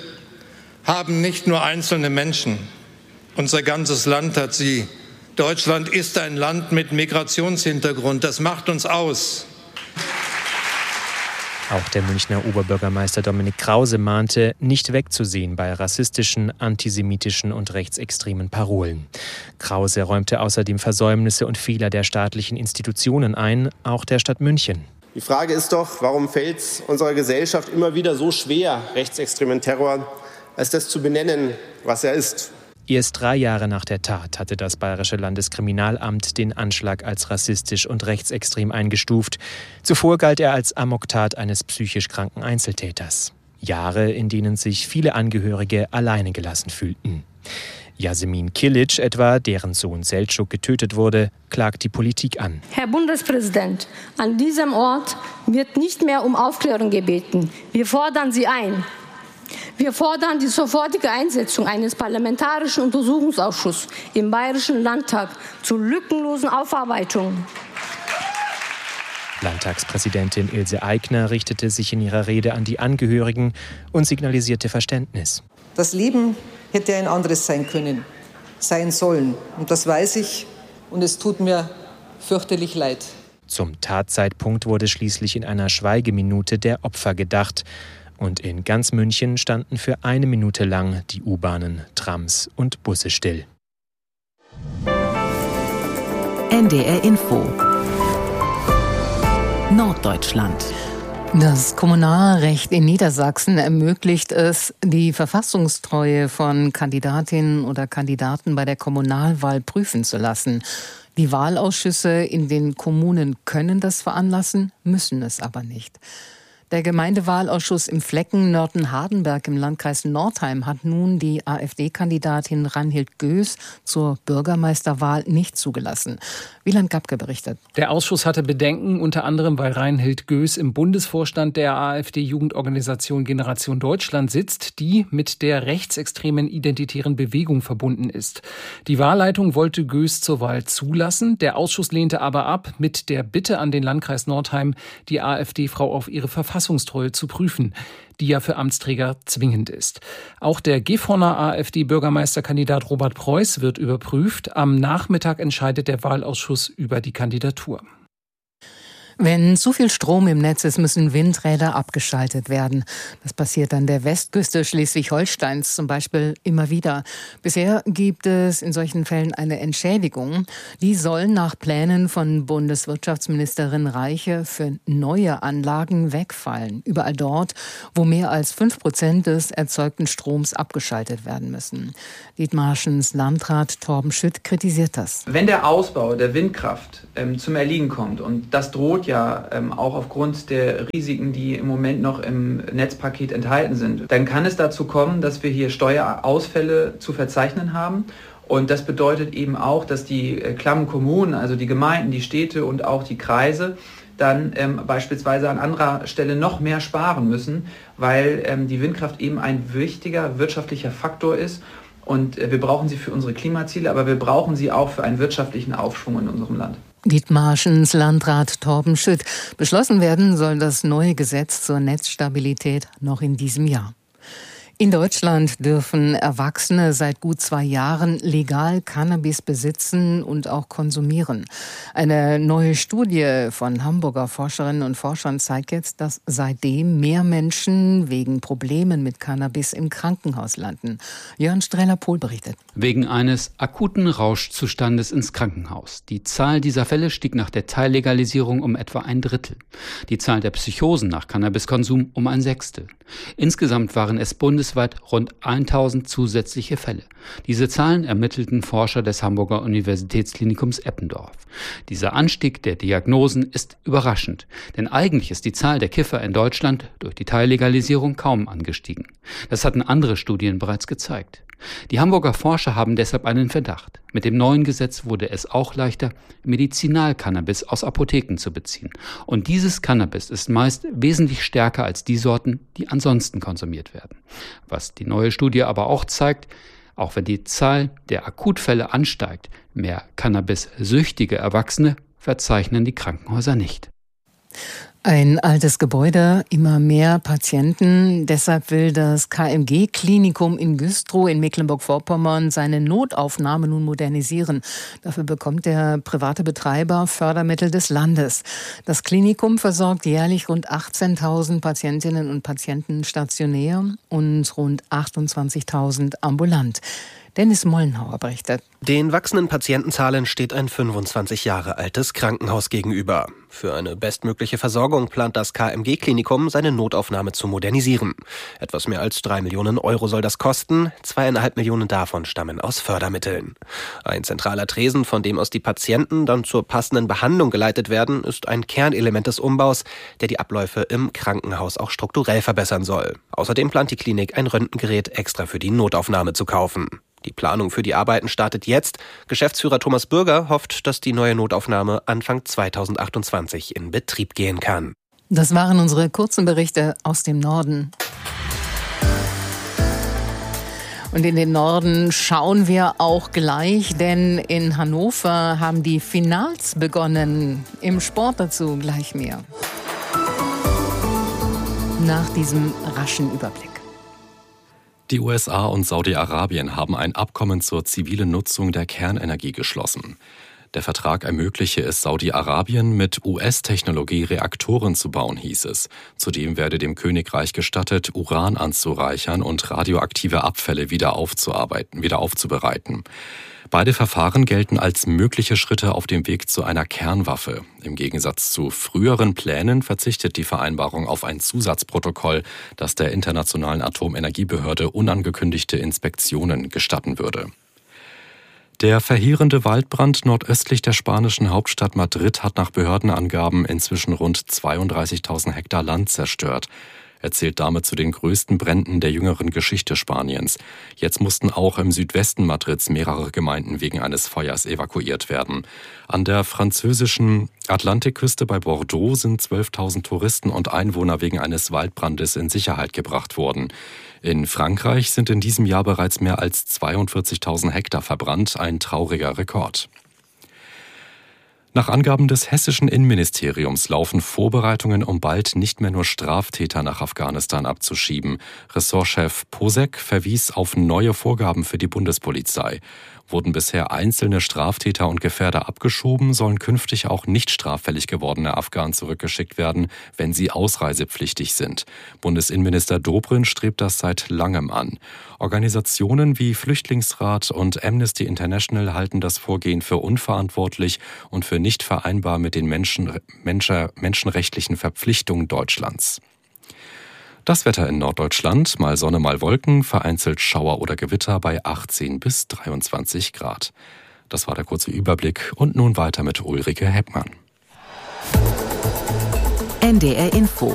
haben nicht nur einzelne Menschen. Unser ganzes Land hat sie. Deutschland ist ein Land mit Migrationshintergrund. Das macht uns aus. Auch der Münchner Oberbürgermeister Dominik Krause mahnte, nicht wegzusehen bei rassistischen, antisemitischen und rechtsextremen Parolen. Krause räumte außerdem Versäumnisse und Fehler der staatlichen Institutionen ein, auch der Stadt München. Die Frage ist doch, warum fällt es unserer Gesellschaft immer wieder so schwer, rechtsextremen Terror, als das zu benennen, was er ist. Erst drei Jahre nach der Tat hatte das Bayerische Landeskriminalamt den Anschlag als rassistisch und rechtsextrem eingestuft. Zuvor galt er als Amoktat eines psychisch kranken Einzeltäters. Jahre, in denen sich viele Angehörige alleine gelassen fühlten. Yasemin Kilic etwa, deren Sohn Selçuk getötet wurde, klagt die Politik an. Herr Bundespräsident, an diesem Ort wird nicht mehr um Aufklärung gebeten. Wir fordern Sie ein. Wir fordern die sofortige Einsetzung eines parlamentarischen Untersuchungsausschusses im Bayerischen Landtag zur lückenlosen Aufarbeitung. Landtagspräsidentin Ilse Aigner richtete sich in ihrer Rede an die Angehörigen und signalisierte Verständnis. Das Leben hätte ein anderes sein können, sein sollen. Und das weiß ich und es tut mir fürchterlich leid. Zum Tatzeitpunkt wurde schließlich in einer Schweigeminute der Opfer gedacht. Und in ganz München standen für eine Minute lang die U-Bahnen, Trams und Busse still. N D R Info Norddeutschland. Das Kommunalrecht in Niedersachsen ermöglicht es, die Verfassungstreue von Kandidatinnen oder Kandidaten bei der Kommunalwahl prüfen zu lassen. Die Wahlausschüsse in den Kommunen können das veranlassen, müssen es aber nicht. Der Gemeindewahlausschuss im Flecken Nörten-Hardenberg im Landkreis Nordheim hat nun die AfD-Kandidatin Reinhild Göß zur Bürgermeisterwahl nicht zugelassen. Wieland Gabke berichtet. Der Ausschuss hatte Bedenken, unter anderem weil Reinhild Göß im Bundesvorstand der AfD-Jugendorganisation Generation Deutschland sitzt, die mit der rechtsextremen identitären Bewegung verbunden ist. Die Wahlleitung wollte Göß zur Wahl zulassen, der Ausschuss lehnte aber ab mit der Bitte an den Landkreis Nordheim, die AfD-Frau auf ihre Verfassungstreue zu prüfen, die ja für Amtsträger zwingend ist. Auch der Gifhorner AfD-Bürgermeisterkandidat Robert Preuß wird überprüft. Am Nachmittag entscheidet der Wahlausschuss über die Kandidatur. Wenn zu viel Strom im Netz ist, müssen Windräder abgeschaltet werden. Das passiert an der Westküste Schleswig-Holsteins zum Beispiel immer wieder. Bisher gibt es in solchen Fällen eine Entschädigung. Die soll nach Plänen von Bundeswirtschaftsministerin Reiche für neue Anlagen wegfallen. Überall dort, wo mehr als fünf Prozent des erzeugten Stroms abgeschaltet werden müssen. Dithmarschens Landrat Torben Schütt kritisiert das. Wenn der Ausbau der Windkraft ähm, zum Erliegen kommt, und das droht ja ähm, auch aufgrund der Risiken, die im Moment noch im Netzpaket enthalten sind, dann kann es dazu kommen, dass wir hier Steuerausfälle zu verzeichnen haben. Und das bedeutet eben auch, dass die äh, klammen Kommunen, also die Gemeinden, die Städte und auch die Kreise, dann ähm, beispielsweise an anderer Stelle noch mehr sparen müssen, weil ähm, die Windkraft eben ein wichtiger wirtschaftlicher Faktor ist. Und äh, wir brauchen sie für unsere Klimaziele, aber wir brauchen sie auch für einen wirtschaftlichen Aufschwung in unserem Land. Dithmarschens Landrat Torben Schütt. Beschlossen werden soll das neue Gesetz zur Netzstabilität noch in diesem Jahr. In Deutschland dürfen Erwachsene seit gut zwei Jahren legal Cannabis besitzen und auch konsumieren. Eine neue Studie von Hamburger Forscherinnen und Forschern zeigt jetzt, dass seitdem mehr Menschen wegen Problemen mit Cannabis im Krankenhaus landen. Jörn Streller-Pohl berichtet. Wegen eines akuten Rauschzustandes ins Krankenhaus. Die Zahl dieser Fälle stieg nach der Teillegalisierung um etwa ein Drittel. Die Zahl der Psychosen nach Cannabiskonsum um ein Sechstel. Insgesamt waren es bundesweit rund tausend zusätzliche Fälle. Diese Zahlen ermittelten Forscher des Hamburger Universitätsklinikums Eppendorf. Dieser Anstieg der Diagnosen ist überraschend, denn eigentlich ist die Zahl der Kiffer in Deutschland durch die Teillegalisierung kaum angestiegen. Das hatten andere Studien bereits gezeigt. Die Hamburger Forscher haben deshalb einen Verdacht. Mit dem neuen Gesetz wurde es auch leichter, Medizinalcannabis aus Apotheken zu beziehen. Und dieses Cannabis ist meist wesentlich stärker als die Sorten, die ansonsten konsumiert werden. Was die neue Studie aber auch zeigt, auch wenn die Zahl der Akutfälle ansteigt, mehr Cannabis-süchtige Erwachsene verzeichnen die Krankenhäuser nicht. Ein altes Gebäude, immer mehr Patienten. Deshalb will das K M G-Klinikum in Güstrow in Mecklenburg-Vorpommern seine Notaufnahme nun modernisieren. Dafür bekommt der private Betreiber Fördermittel des Landes. Das Klinikum versorgt jährlich rund achtzehntausend Patientinnen und Patienten stationär und rund achtundzwanzigtausend ambulant. Dennis Mollenhauer berichtet. Den wachsenden Patientenzahlen steht ein fünfundzwanzig Jahre altes Krankenhaus gegenüber. Für eine bestmögliche Versorgung plant das K M G-Klinikum, seine Notaufnahme zu modernisieren. Etwas mehr als drei Millionen Euro soll das kosten. Zweieinhalb Millionen davon stammen aus Fördermitteln. Ein zentraler Tresen, von dem aus die Patienten dann zur passenden Behandlung geleitet werden, ist ein Kernelement des Umbaus, der die Abläufe im Krankenhaus auch strukturell verbessern soll. Außerdem plant die Klinik, ein Röntgengerät extra für die Notaufnahme zu kaufen. Die Planung für die Arbeiten startet jetzt. Geschäftsführer Thomas Bürger hofft, dass die neue Notaufnahme Anfang zweitausendachtundzwanzig in Betrieb gehen kann. Das waren unsere kurzen Berichte aus dem Norden. Und in den Norden schauen wir auch gleich, denn in Hannover haben die Finals begonnen. Im Sport dazu gleich mehr. Nach diesem raschen Überblick. Die U S A und Saudi-Arabien haben ein Abkommen zur zivilen Nutzung der Kernenergie geschlossen. Der Vertrag ermögliche es Saudi-Arabien, mit U S-Technologie Reaktoren zu bauen, hieß es. Zudem werde dem Königreich gestattet, Uran anzureichern und radioaktive Abfälle wieder aufzuarbeiten, wieder aufzubereiten. Beide Verfahren gelten als mögliche Schritte auf dem Weg zu einer Kernwaffe. Im Gegensatz zu früheren Plänen verzichtet die Vereinbarung auf ein Zusatzprotokoll, das der Internationalen Atomenergiebehörde unangekündigte Inspektionen gestatten würde. Der verheerende Waldbrand nordöstlich der spanischen Hauptstadt Madrid hat nach Behördenangaben inzwischen rund zweiunddreißigtausend Hektar Land zerstört. Er zählt damit zu den größten Bränden der jüngeren Geschichte Spaniens. Jetzt mussten auch im Südwesten Madrids mehrere Gemeinden wegen eines Feuers evakuiert werden. An der französischen Atlantikküste bei Bordeaux sind zwölftausend Touristen und Einwohner wegen eines Waldbrandes in Sicherheit gebracht worden. In Frankreich sind in diesem Jahr bereits mehr als zweiundvierzigtausend Hektar verbrannt, ein trauriger Rekord. Nach Angaben des hessischen Innenministeriums laufen Vorbereitungen, um bald nicht mehr nur Straftäter nach Afghanistan abzuschieben. Ressortchef Posek verwies auf neue Vorgaben für die Bundespolizei. Wurden bisher einzelne Straftäter und Gefährder abgeschoben, sollen künftig auch nicht straffällig gewordene Afghanen zurückgeschickt werden, wenn sie ausreisepflichtig sind. Bundesinnenminister Dobrindt strebt das seit langem an. Organisationen wie Flüchtlingsrat und Amnesty International halten das Vorgehen für unverantwortlich und für nicht vereinbar mit den Menschen, Menschen, menschenrechtlichen Verpflichtungen Deutschlands. Das Wetter in Norddeutschland, mal Sonne, mal Wolken, vereinzelt Schauer oder Gewitter bei achtzehn bis dreiundzwanzig Grad. Das war der kurze Überblick und nun weiter mit Ulrike Heppmann. N D R Info.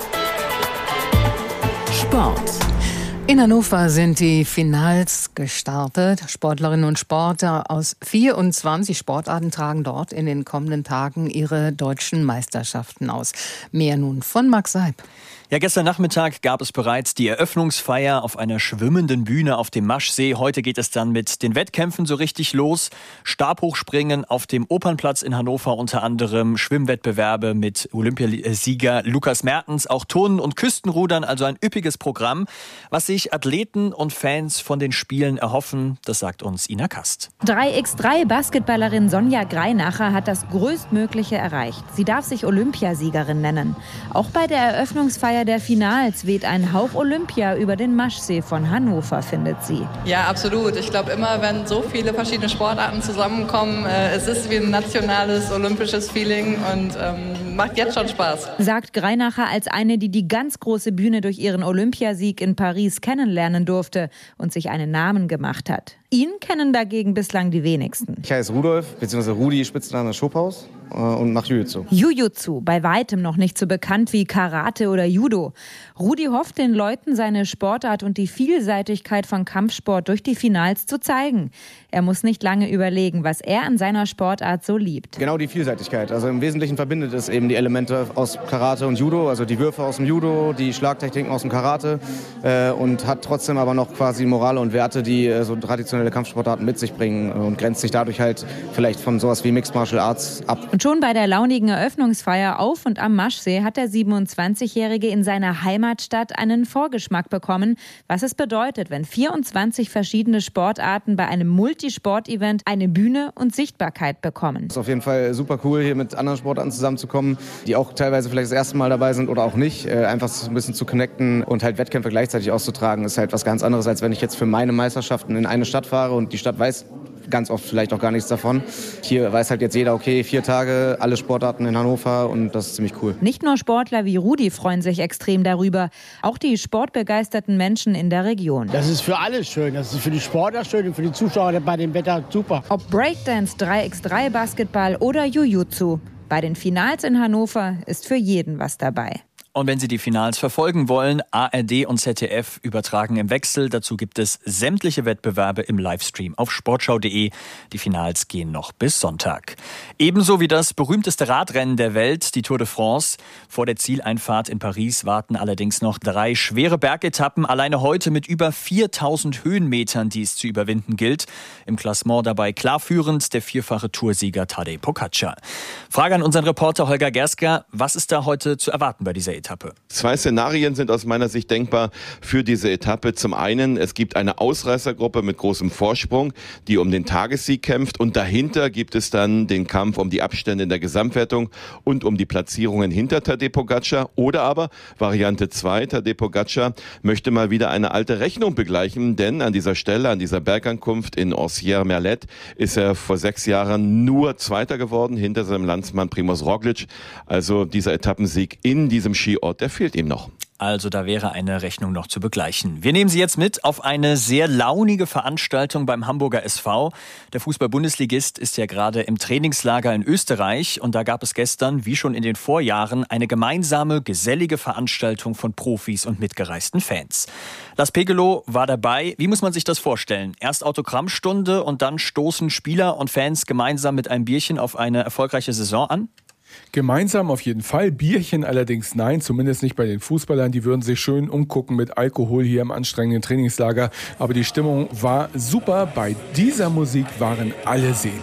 Sport. In Hannover sind die Finals gestartet. Sportlerinnen und Sportler aus vierundzwanzig Sportarten tragen dort in den kommenden Tagen ihre deutschen Meisterschaften aus. Mehr nun von Max Seib. Ja, gestern Nachmittag gab es bereits die Eröffnungsfeier auf einer schwimmenden Bühne auf dem Maschsee. Heute geht es dann mit den Wettkämpfen so richtig los. Stabhochspringen auf dem Opernplatz in Hannover unter anderem, Schwimmwettbewerbe mit Olympiasieger Lukas Mertens, auch Turnen und Küstenrudern, also ein üppiges Programm. Was sich Athleten und Fans von den Spielen erhoffen, das sagt uns Ina Kast. drei gegen drei Basketballerin Sonja Greinacher hat das Größtmögliche erreicht. Sie darf sich Olympiasiegerin nennen. Auch bei der Eröffnungsfeier der Finals weht ein Hauch Olympia über den Maschsee von Hannover, findet sie. Ja, absolut. Ich glaube, immer wenn so viele verschiedene Sportarten zusammenkommen, äh, es ist wie ein nationales olympisches Feeling und ähm, macht jetzt schon Spaß. Sagt Greinacher als eine, die die ganz große Bühne durch ihren Olympiasieg in Paris kennenlernen durfte und sich einen Namen gemacht hat. Ihn kennen dagegen bislang die wenigsten. Ich heiße Rudolf, beziehungsweise Rudi, Spitzname Schophaus, und mache Jiu-Jitsu. Jiu-Jitsu, bei weitem noch nicht so bekannt wie Karate oder Judo. Rudi hofft, den Leuten seine Sportart und die Vielseitigkeit von Kampfsport durch die Finals zu zeigen. Er muss nicht lange überlegen, was er an seiner Sportart so liebt. Genau die Vielseitigkeit. Also im Wesentlichen verbindet es eben die Elemente aus Karate und Judo, also die Würfe aus dem Judo, die Schlagtechniken aus dem Karate äh, und hat trotzdem aber noch quasi Morale und Werte, die äh, so traditionelle Kampfsportarten mit sich bringen und grenzt sich dadurch halt vielleicht von sowas wie Mixed Martial Arts ab. Und schon bei der launigen Eröffnungsfeier auf und am Maschsee hat der siebenundzwanzigjährige in seiner Heimatstadt einen Vorgeschmack bekommen, was es bedeutet, wenn vierundzwanzig verschiedene Sportarten bei einem Multisport-Event eine Bühne und Sichtbarkeit bekommen. Es ist auf jeden Fall super cool, hier mit anderen Sportarten zusammenzukommen, die auch teilweise vielleicht das erste Mal dabei sind oder auch nicht. Einfach so ein bisschen zu connecten und halt Wettkämpfe gleichzeitig auszutragen, ist halt was ganz anderes, als wenn ich jetzt für meine Meisterschaften in eine Stadt fahre und die Stadt weiß ganz oft vielleicht auch gar nichts davon. Hier weiß halt jetzt jeder, okay, vier Tage, alle Sportarten in Hannover und das ist ziemlich cool. Nicht nur Sportler wie Rudi freuen sich extrem darüber, auch die sportbegeisterten Menschen in der Region. Das ist für alle schön, das ist für die Sportler schön und für die Zuschauer bei dem Wetter super. Ob Breakdance, drei gegen drei Basketball oder Jiu-Jitsu, bei den Finals in Hannover ist für jeden was dabei. Und wenn Sie die Finals verfolgen wollen, A R D und Z D F übertragen im Wechsel. Dazu gibt es sämtliche Wettbewerbe im Livestream auf sportschau punkt de. Die Finals gehen noch bis Sonntag. Ebenso wie das berühmteste Radrennen der Welt, die Tour de France. Vor der Zieleinfahrt in Paris warten allerdings noch drei schwere Bergetappen. Alleine heute mit über viertausend Höhenmetern, die es zu überwinden gilt. Im Klassement dabei klar führend der vierfache Toursieger Tadej Pogačar. Frage an unseren Reporter Holger Gersker. Was ist da heute zu erwarten bei dieser Etappe? Zwei Szenarien sind aus meiner Sicht denkbar für diese Etappe. Zum einen, es gibt eine Ausreißergruppe mit großem Vorsprung, die um den Tagessieg kämpft. Und dahinter gibt es dann den Kampf um die Abstände in der Gesamtwertung und um die Platzierungen hinter Tadej Pogačar. Oder aber Variante zwei, Tadej Pogačar möchte mal wieder eine alte Rechnung begleichen. Denn an dieser Stelle, an dieser Bergankunft in Ossier-Merlet, ist er vor sechs Jahren nur Zweiter geworden, hinter seinem Landsmann Primož Roglič. Also dieser Etappensieg in diesem Ski Ort, der fehlt ihm noch. Also da wäre eine Rechnung noch zu begleichen. Wir nehmen Sie jetzt mit auf eine sehr launige Veranstaltung beim Hamburger S V. Der Fußball-Bundesligist ist ja gerade im Trainingslager in Österreich und da gab es gestern, wie schon in den Vorjahren, eine gemeinsame, gesellige Veranstaltung von Profis und mitgereisten Fans. Lars Pegelow war dabei. Wie muss man sich das vorstellen? Erst Autogrammstunde und dann stoßen Spieler und Fans gemeinsam mit einem Bierchen auf eine erfolgreiche Saison an? Gemeinsam auf jeden Fall, Bierchen allerdings nein, zumindest nicht bei den Fußballern. Die würden sich schön umgucken mit Alkohol hier im anstrengenden Trainingslager. Aber die Stimmung war super. Bei dieser Musik waren alle selig.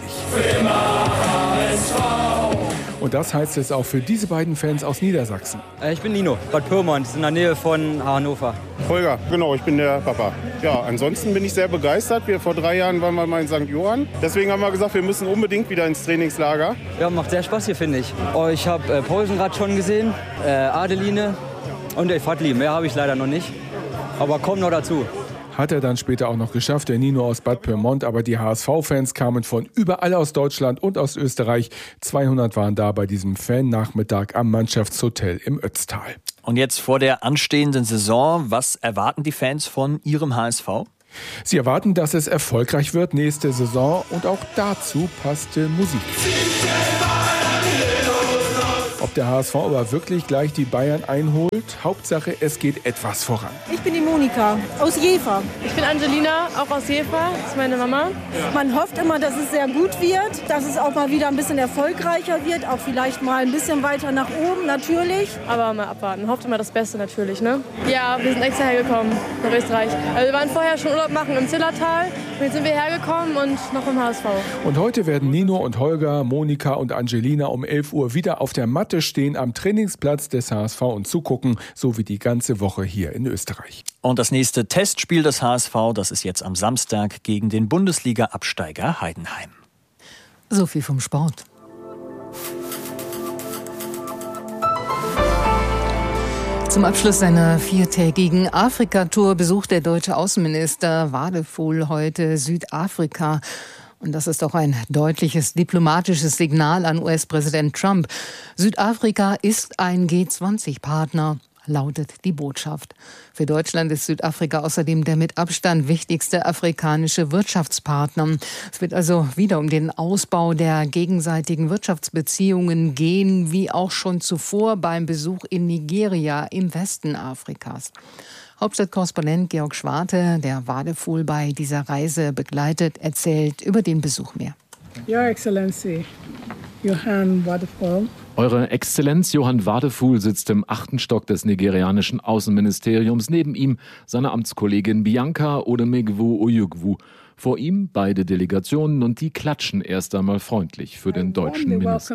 Und das heißt es auch für diese beiden Fans aus Niedersachsen. Ich bin Nino, Bad Pyrmont, in der Nähe von Hannover. Holger, genau, ich bin der Papa. Ja, ansonsten bin ich sehr begeistert. Wir, vor drei Jahren waren wir mal in Sankt Johann. Deswegen haben wir gesagt, wir müssen unbedingt wieder ins Trainingslager. Ja, macht sehr Spaß hier, finde ich. Oh, ich habe äh, Pausenrad schon gesehen, äh, Adeline und äh, Fatli. Mehr habe ich leider noch nicht, aber kommt noch dazu. Hat er dann später auch noch geschafft, der Nino aus Bad Pyrmont. Aber die H S V-Fans kamen von überall aus Deutschland und aus Österreich. zweihundert waren da bei diesem Fan-Nachmittag am Mannschaftshotel im Ötztal. Und jetzt vor der anstehenden Saison, was erwarten die Fans von ihrem H S V? Sie erwarten, dass es erfolgreich wird nächste Saison. Und auch dazu passte Musik. Ob der H S V aber wirklich gleich die Bayern einholt, Hauptsache, es geht etwas voran. Ich bin die Monika aus Jever. Ich bin Angelina, auch aus Jever, das ist meine Mama. Man hofft immer, dass es sehr gut wird, dass es auch mal wieder ein bisschen erfolgreicher wird, auch vielleicht mal ein bisschen weiter nach oben, natürlich. Aber mal abwarten, hofft immer das Beste natürlich, ne? Ja, wir sind extra hergekommen nach Österreich. Also wir waren vorher schon Urlaub machen im Zillertal, und jetzt sind wir hergekommen und noch im H S V. Und heute werden Nino und Holger, Monika und Angelina um elf Uhr wieder auf der Matte stehen am Trainingsplatz des H S V und zugucken, so wie die ganze Woche hier in Österreich. Und das nächste Testspiel des H S V, das ist jetzt am Samstag gegen den Bundesliga-Absteiger Heidenheim. So viel vom Sport. Zum Abschluss seiner viertägigen Afrika-Tour besucht der deutsche Außenminister Wadefuhl heute Südafrika. Und das ist doch ein deutliches diplomatisches Signal an U S-Präsident Trump. Südafrika ist ein G zwanzig Partner, lautet die Botschaft. Für Deutschland ist Südafrika außerdem der mit Abstand wichtigste afrikanische Wirtschaftspartner. Es wird also wieder um den Ausbau der gegenseitigen Wirtschaftsbeziehungen gehen, wie auch schon zuvor beim Besuch in Nigeria im Westen Afrikas. Hauptstadtkorrespondent Georg Schwarte, der Wadefuhl bei dieser Reise begleitet, erzählt über den Besuch mehr. Your Excellency, Johann Wadefuhl. Eure Exzellenz Johann Wadefuhl sitzt im achten Stock des nigerianischen Außenministeriums. Neben ihm seine Amtskollegin Bianca Odemegwu Oyugwu. Vor ihm beide Delegationen und die klatschen erst einmal freundlich für den deutschen Minister.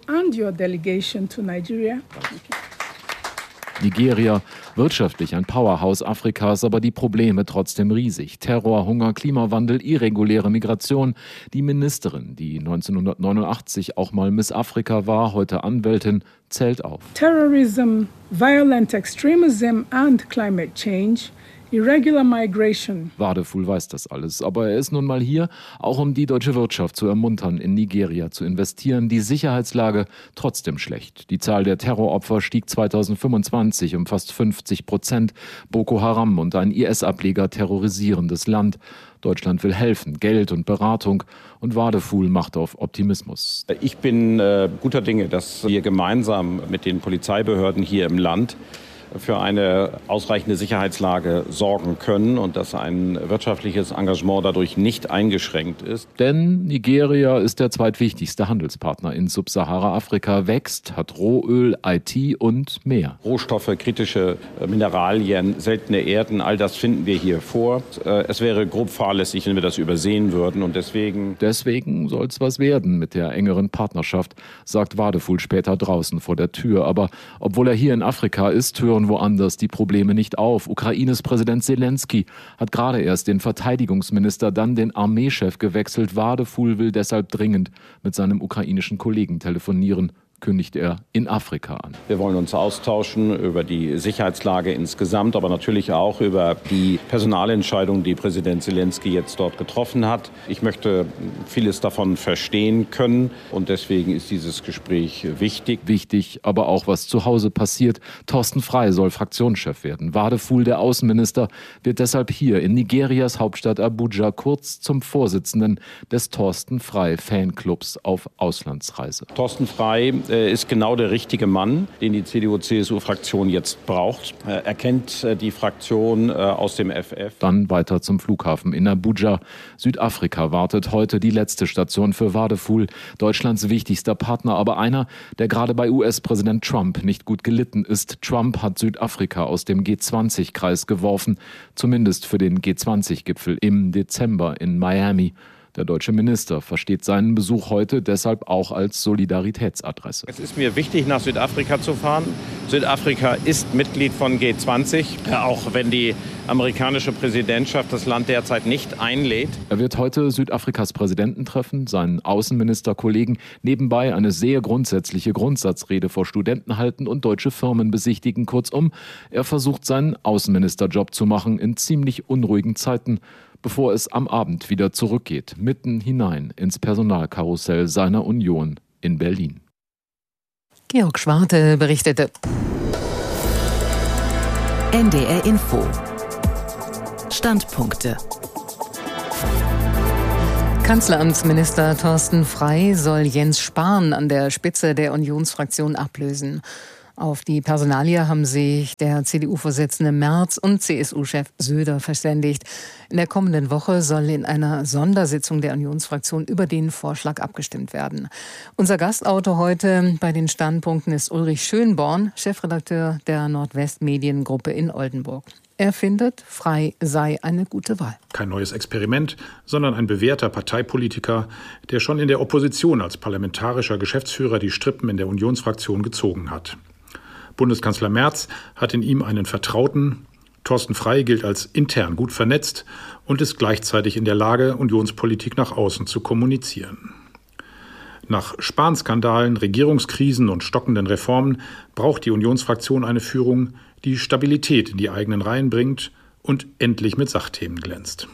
Nigeria, wirtschaftlich ein Powerhouse Afrikas, aber die Probleme trotzdem riesig. Terror, Hunger, Klimawandel, irreguläre Migration. Die Ministerin, die neunzehnhundertneunundachtzig auch mal Miss Afrika war, heute Anwältin, zählt auf. Terrorism, violent extremism and climate change. Irregular migration. Wadefuhl weiß das alles, aber er ist nun mal hier, auch um die deutsche Wirtschaft zu ermuntern, in Nigeria zu investieren. Die Sicherheitslage trotzdem schlecht. Die Zahl der Terroropfer stieg zweitausendfünfundzwanzig um fast fünfzig Prozent. Boko Haram und ein I S-Ableger terrorisieren das Land. Deutschland will helfen, Geld und Beratung, und Wadefuhl macht auf Optimismus. Ich bin äh, guter Dinge, dass wir gemeinsam mit den Polizeibehörden hier im Land für eine ausreichende Sicherheitslage sorgen können und dass ein wirtschaftliches Engagement dadurch nicht eingeschränkt ist. Denn Nigeria ist der zweitwichtigste Handelspartner in Subsahara-Afrika, wächst, hat Rohöl, I T und mehr. Rohstoffe, kritische Mineralien, seltene Erden, all das finden wir hier vor. Es wäre grob fahrlässig, wenn wir das übersehen würden, und deswegen... Deswegen soll es was werden mit der engeren Partnerschaft, sagt Wadefuhl später draußen vor der Tür. Aber obwohl er hier in Afrika ist, hören woanders die Probleme nicht auf. Ukraines Präsident Zelensky hat gerade erst den Verteidigungsminister, dann den Armeechef gewechselt. Wadefuhl will deshalb dringend mit seinem ukrainischen Kollegen telefonieren, kündigt er in Afrika an. Wir wollen uns austauschen über die Sicherheitslage insgesamt, aber natürlich auch über die Personalentscheidung, die Präsident Zelensky jetzt dort getroffen hat. Ich möchte vieles davon verstehen können, und deswegen ist dieses Gespräch wichtig. Wichtig, aber auch was zu Hause passiert. Thorsten Frey soll Fraktionschef werden. Wadefuhl, der Außenminister, wird deshalb hier in Nigerias Hauptstadt Abuja kurz zum Vorsitzenden des Thorsten Frey Fanclubs auf Auslandsreise. Thorsten Frey ist genau der richtige Mann, den die C D U-C S U-Fraktion jetzt braucht. Er kennt die Fraktion aus dem F F. Dann weiter zum Flughafen in Abuja. Südafrika wartet heute die letzte Station für Wadefuhl, Deutschlands wichtigster Partner, aber einer, der gerade bei U S-Präsident Trump nicht gut gelitten ist. Trump hat Südafrika aus dem G zwanzig Kreis geworfen, zumindest für den G zwanzig Gipfel im Dezember in Miami. Der deutsche Minister versteht seinen Besuch heute deshalb auch als Solidaritätsadresse. Es ist mir wichtig, nach Südafrika zu fahren. Südafrika ist Mitglied von G zwanzig, auch wenn die amerikanische Präsidentschaft das Land derzeit nicht einlädt. Er wird heute Südafrikas Präsidenten treffen, seinen Außenministerkollegen, nebenbei eine sehr grundsätzliche Grundsatzrede vor Studenten halten und deutsche Firmen besichtigen. Kurzum, er versucht seinen Außenministerjob zu machen in ziemlich unruhigen Zeiten, bevor es am Abend wieder zurückgeht, mitten hinein ins Personalkarussell seiner Union in Berlin. Georg Schwarte berichtete. N D R Info. Standpunkte. Kanzleramtsminister Thorsten Frey soll Jens Spahn an der Spitze der Unionsfraktion ablösen. Auf die Personalie haben sich der C D U-Vorsitzende Merz und C S U-Chef Söder verständigt. In der kommenden Woche soll in einer Sondersitzung der Unionsfraktion über den Vorschlag abgestimmt werden. Unser Gastautor heute bei den Standpunkten ist Ulrich Schönborn, Chefredakteur der Nordwest-Mediengruppe in Oldenburg. Er findet, Frey sei eine gute Wahl. Kein neues Experiment, sondern ein bewährter Parteipolitiker, der schon in der Opposition als parlamentarischer Geschäftsführer die Strippen in der Unionsfraktion gezogen hat. Bundeskanzler Merz hat in ihm einen Vertrauten. Thorsten Frey gilt als intern gut vernetzt und ist gleichzeitig in der Lage, Unionspolitik nach außen zu kommunizieren. Nach Spahn-Skandalen, Regierungskrisen und stockenden Reformen braucht die Unionsfraktion eine Führung, die Stabilität in die eigenen Reihen bringt und endlich mit Sachthemen glänzt.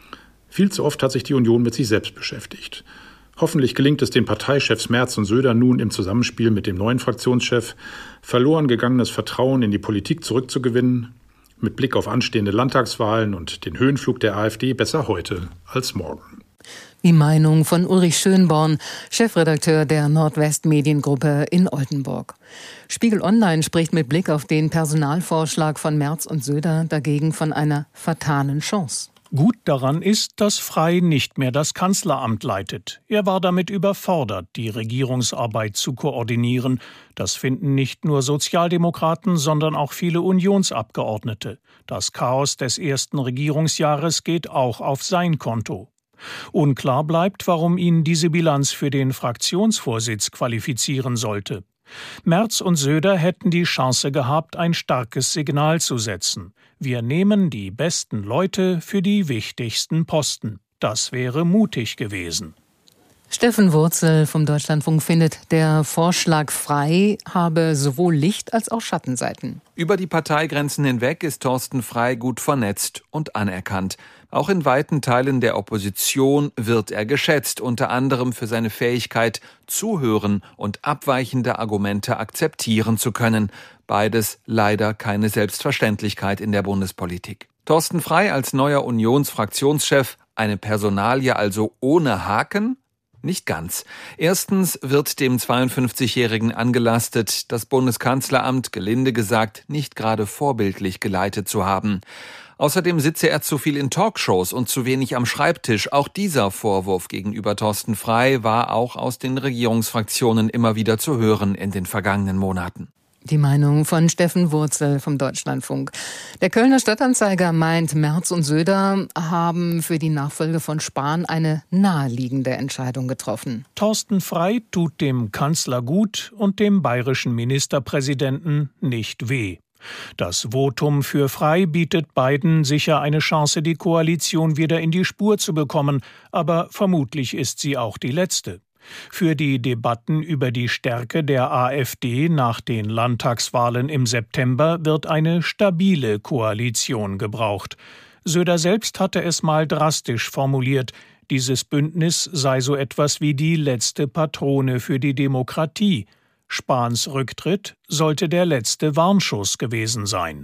Viel zu oft hat sich die Union mit sich selbst beschäftigt. Hoffentlich gelingt es den Parteichefs Merz und Söder nun im Zusammenspiel mit dem neuen Fraktionschef, verloren gegangenes Vertrauen in die Politik zurückzugewinnen. Mit Blick auf anstehende Landtagswahlen und den Höhenflug der AfD besser heute als morgen. Die Meinung von Ulrich Schönborn, Chefredakteur der Nordwest-Mediengruppe in Oldenburg. Spiegel Online spricht mit Blick auf den Personalvorschlag von Merz und Söder dagegen von einer fatalen Chance. Gut daran ist, dass Frey nicht mehr das Kanzleramt leitet. Er war damit überfordert, die Regierungsarbeit zu koordinieren. Das finden nicht nur Sozialdemokraten, sondern auch viele Unionsabgeordnete. Das Chaos des ersten Regierungsjahres geht auch auf sein Konto. Unklar bleibt, warum ihn diese Bilanz für den Fraktionsvorsitz qualifizieren sollte. Merz und Söder hätten die Chance gehabt, ein starkes Signal zu setzen. Wir nehmen die besten Leute für die wichtigsten Posten. Das wäre mutig gewesen. Steffen Wurzel vom Deutschlandfunk findet, der Vorschlag Frey habe sowohl Licht- als auch Schattenseiten. Über die Parteigrenzen hinweg ist Thorsten Frey gut vernetzt und anerkannt. Auch in weiten Teilen der Opposition wird er geschätzt, unter anderem für seine Fähigkeit, zuhören und abweichende Argumente akzeptieren zu können. Beides leider keine Selbstverständlichkeit in der Bundespolitik. Thorsten Frey als neuer Unionsfraktionschef, eine Personalie also ohne Haken? Nicht ganz. Erstens wird dem zweiundfünfzigjährigen angelastet, das Bundeskanzleramt, gelinde gesagt, nicht gerade vorbildlich geleitet zu haben. Außerdem sitze er zu viel in Talkshows und zu wenig am Schreibtisch. Auch dieser Vorwurf gegenüber Thorsten Frey war auch aus den Regierungsfraktionen immer wieder zu hören in den vergangenen Monaten. Die Meinung von Steffen Wurzel vom Deutschlandfunk. Der Kölner Stadtanzeiger meint, Merz und Söder haben für die Nachfolge von Spahn eine naheliegende Entscheidung getroffen. Thorsten Frey tut dem Kanzler gut und dem bayerischen Ministerpräsidenten nicht weh. Das Votum für Frey bietet beiden sicher eine Chance, die Koalition wieder in die Spur zu bekommen, aber vermutlich ist sie auch die letzte. Für die Debatten über die Stärke der AfD nach den Landtagswahlen im September wird eine stabile Koalition gebraucht. Söder selbst hatte es mal drastisch formuliert, dieses Bündnis sei so etwas wie die letzte Patrone für die Demokratie. Spahns Rücktritt sollte der letzte Warnschuss gewesen sein.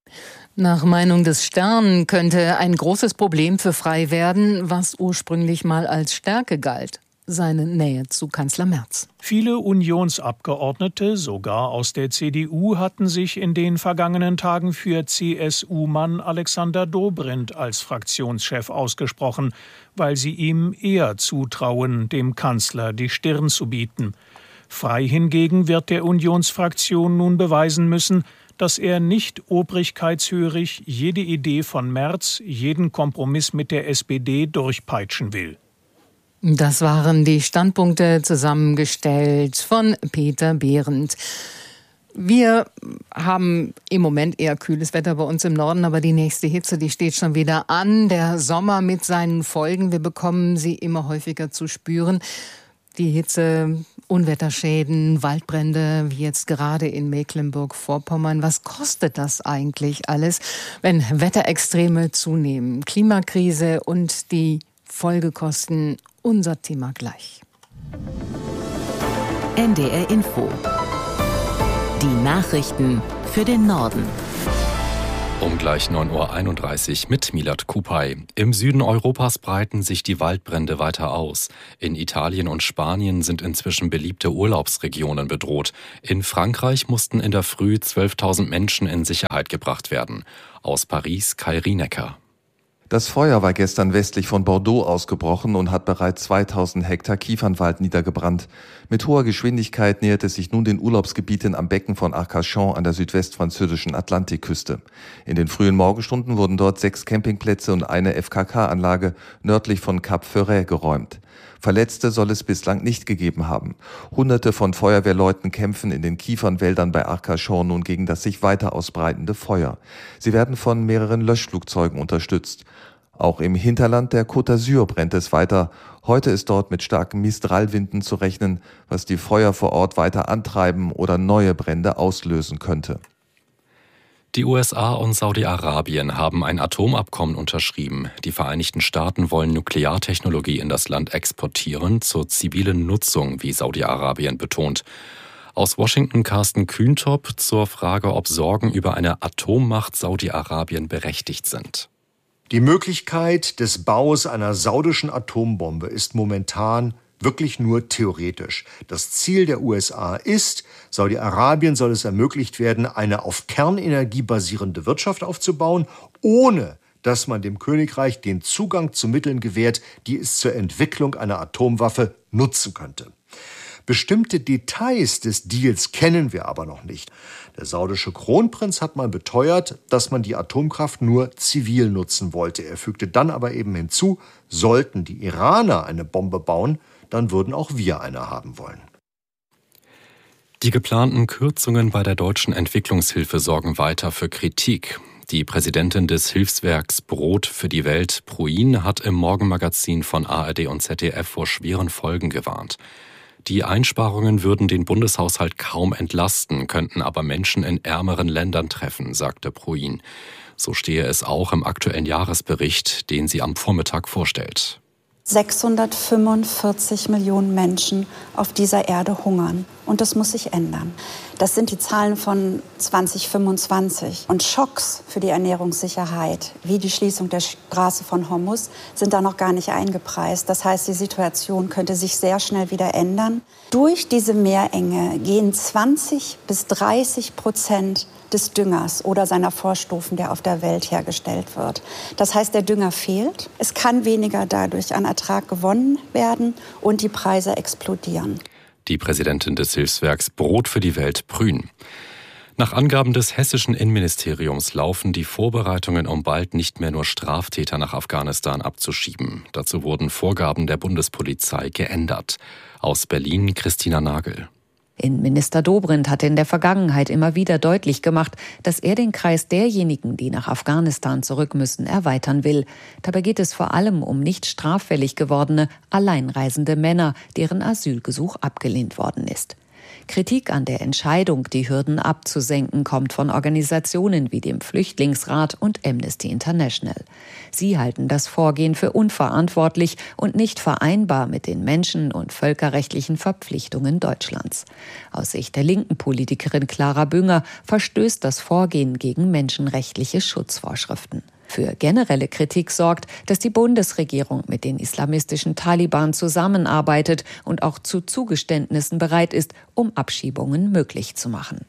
Nach Meinung des Stern könnte ein großes Problem für Frey werden, was ursprünglich mal als Stärke galt: seine Nähe zu Kanzler Merz. Viele Unionsabgeordnete, sogar aus der C D U, hatten sich in den vergangenen Tagen für C S U-Mann Alexander Dobrindt als Fraktionschef ausgesprochen, weil sie ihm eher zutrauen, dem Kanzler die Stirn zu bieten. Frey hingegen wird der Unionsfraktion nun beweisen müssen, dass er nicht obrigkeitshörig jede Idee von Merz, jeden Kompromiss mit der S P D durchpeitschen will. Das waren die Standpunkte, zusammengestellt von Peter Behrendt. Wir haben im Moment eher kühles Wetter bei uns im Norden, aber die nächste Hitze, die steht schon wieder an. Der Sommer mit seinen Folgen, wir bekommen sie immer häufiger zu spüren. Die Hitze, Unwetterschäden, Waldbrände, wie jetzt gerade in Mecklenburg-Vorpommern. Was kostet das eigentlich alles, wenn Wetterextreme zunehmen? Klimakrise und die Folgekosten, unser Thema gleich. N D R Info. Die Nachrichten für den Norden. Um gleich neun Uhr einunddreißig mit Milad Kupay. Im Süden Europas breiten sich die Waldbrände weiter aus. In Italien und Spanien sind inzwischen beliebte Urlaubsregionen bedroht. In Frankreich mussten in der Früh zwölftausend Menschen in Sicherheit gebracht werden. Aus Paris Kai Rienecker. Das Feuer war gestern westlich von Bordeaux ausgebrochen und hat bereits zweitausend Hektar Kiefernwald niedergebrannt. Mit hoher Geschwindigkeit nähert es sich nun den Urlaubsgebieten am Becken von Arcachon an der südwestfranzösischen Atlantikküste. In den frühen Morgenstunden wurden dort sechs Campingplätze und eine F K K-Anlage nördlich von Cap Ferret geräumt. Verletzte soll es bislang nicht gegeben haben. Hunderte von Feuerwehrleuten kämpfen in den Kiefernwäldern bei Arcachon nun gegen das sich weiter ausbreitende Feuer. Sie werden von mehreren Löschflugzeugen unterstützt. Auch im Hinterland der Côte d'Azur brennt es weiter. Heute ist dort mit starken Mistralwinden zu rechnen, was die Feuer vor Ort weiter antreiben oder neue Brände auslösen könnte. Die U S A und Saudi-Arabien haben ein Atomabkommen unterschrieben. Die Vereinigten Staaten wollen Nukleartechnologie in das Land exportieren, zur zivilen Nutzung, wie Saudi-Arabien betont. Aus Washington Carsten Kühntop zur Frage, ob Sorgen über eine Atommacht Saudi-Arabien berechtigt sind. Die Möglichkeit des Baus einer saudischen Atombombe ist momentan wirklich nur theoretisch. Das Ziel der U S A ist, Saudi-Arabien soll es ermöglicht werden, eine auf Kernenergie basierende Wirtschaft aufzubauen, ohne dass man dem Königreich den Zugang zu Mitteln gewährt, die es zur Entwicklung einer Atomwaffe nutzen könnte. Bestimmte Details des Deals kennen wir aber noch nicht. Der saudische Kronprinz hat mal beteuert, dass man die Atomkraft nur zivil nutzen wollte. Er fügte dann aber eben hinzu, sollten die Iraner eine Bombe bauen, dann würden auch wir eine haben wollen. Die geplanten Kürzungen bei der deutschen Entwicklungshilfe sorgen weiter für Kritik. Die Präsidentin des Hilfswerks Brot für die Welt, Pruin, hat im Morgenmagazin von A R D und Z D F vor schweren Folgen gewarnt. Die Einsparungen würden den Bundeshaushalt kaum entlasten, könnten aber Menschen in ärmeren Ländern treffen, sagte Pruin. So stehe es auch im aktuellen Jahresbericht, den sie am Vormittag vorstellt. sechshundertfünfundvierzig Millionen Menschen auf dieser Erde hungern. Und das muss sich ändern. Das sind die Zahlen von zwanzig fünfundzwanzig. Und Schocks für die Ernährungssicherheit, wie die Schließung der Straße von Hormuz, sind da noch gar nicht eingepreist. Das heißt, die Situation könnte sich sehr schnell wieder ändern. Durch diese Meerenge gehen zwanzig bis dreißig Prozent des Düngers oder seiner Vorstufen, der auf der Welt hergestellt wird. Das heißt, der Dünger fehlt. Es kann weniger dadurch an Ertrag gewonnen werden und die Preise explodieren. Die Präsidentin des Hilfswerks Brot für die Welt, Pruin. Nach Angaben des hessischen Innenministeriums laufen die Vorbereitungen, um bald nicht mehr nur Straftäter nach Afghanistan abzuschieben. Dazu wurden Vorgaben der Bundespolizei geändert. Aus Berlin Christina Nagel. Innenminister Dobrindt hatte in der Vergangenheit immer wieder deutlich gemacht, dass er den Kreis derjenigen, die nach Afghanistan zurück müssen, erweitern will. Dabei geht es vor allem um nicht straffällig gewordene, alleinreisende Männer, deren Asylgesuch abgelehnt worden ist. Kritik an der Entscheidung, die Hürden abzusenken, kommt von Organisationen wie dem Flüchtlingsrat und Amnesty International. Sie halten das Vorgehen für unverantwortlich und nicht vereinbar mit den menschen- und völkerrechtlichen Verpflichtungen Deutschlands. Aus Sicht der linken Politikerin Clara Bünger verstößt das Vorgehen gegen menschenrechtliche Schutzvorschriften. Für generelle Kritik sorgt, dass die Bundesregierung mit den islamistischen Taliban zusammenarbeitet und auch zu Zugeständnissen bereit ist, um Abschiebungen möglich zu machen.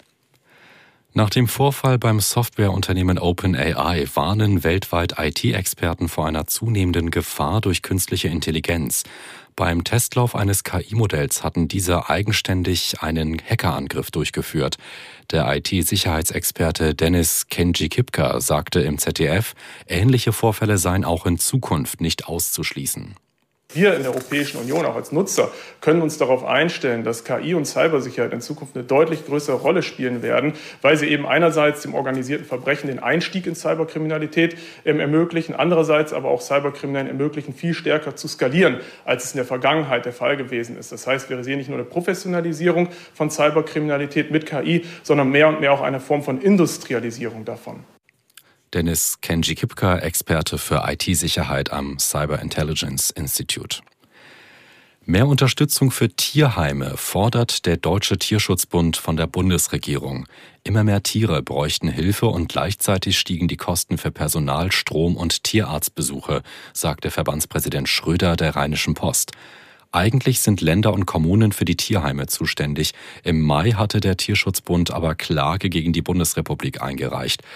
Nach dem Vorfall beim Softwareunternehmen OpenAI warnen weltweit I T-Experten vor einer zunehmenden Gefahr durch künstliche Intelligenz. Beim Testlauf eines K I-Modells hatten diese eigenständig einen Hackerangriff durchgeführt. Der I T-Sicherheitsexperte Dennis Kenji-Kipka sagte im Z D F, ähnliche Vorfälle seien auch in Zukunft nicht auszuschließen. Wir in der Europäischen Union, auch als Nutzer, können uns darauf einstellen, dass K I und Cybersicherheit in Zukunft eine deutlich größere Rolle spielen werden, weil sie eben einerseits dem organisierten Verbrechen den Einstieg in Cyberkriminalität ähm, ermöglichen, andererseits aber auch Cyberkriminellen ermöglichen, viel stärker zu skalieren, als es in der Vergangenheit der Fall gewesen ist. Das heißt, wir sehen nicht nur eine Professionalisierung von Cyberkriminalität mit K I, sondern mehr und mehr auch eine Form von Industrialisierung davon. Dennis Kenji-Kipka, Experte für I T-Sicherheit am Cyber Intelligence Institute. Mehr Unterstützung für Tierheime fordert der Deutsche Tierschutzbund von der Bundesregierung. Immer mehr Tiere bräuchten Hilfe und gleichzeitig stiegen die Kosten für Personal, Strom und Tierarztbesuche, sagte Verbandspräsident Schröder der Rheinischen Post. Eigentlich sind Länder und Kommunen für die Tierheime zuständig. Im Mai hatte der Tierschutzbund aber Klage gegen die Bundesrepublik eingereicht.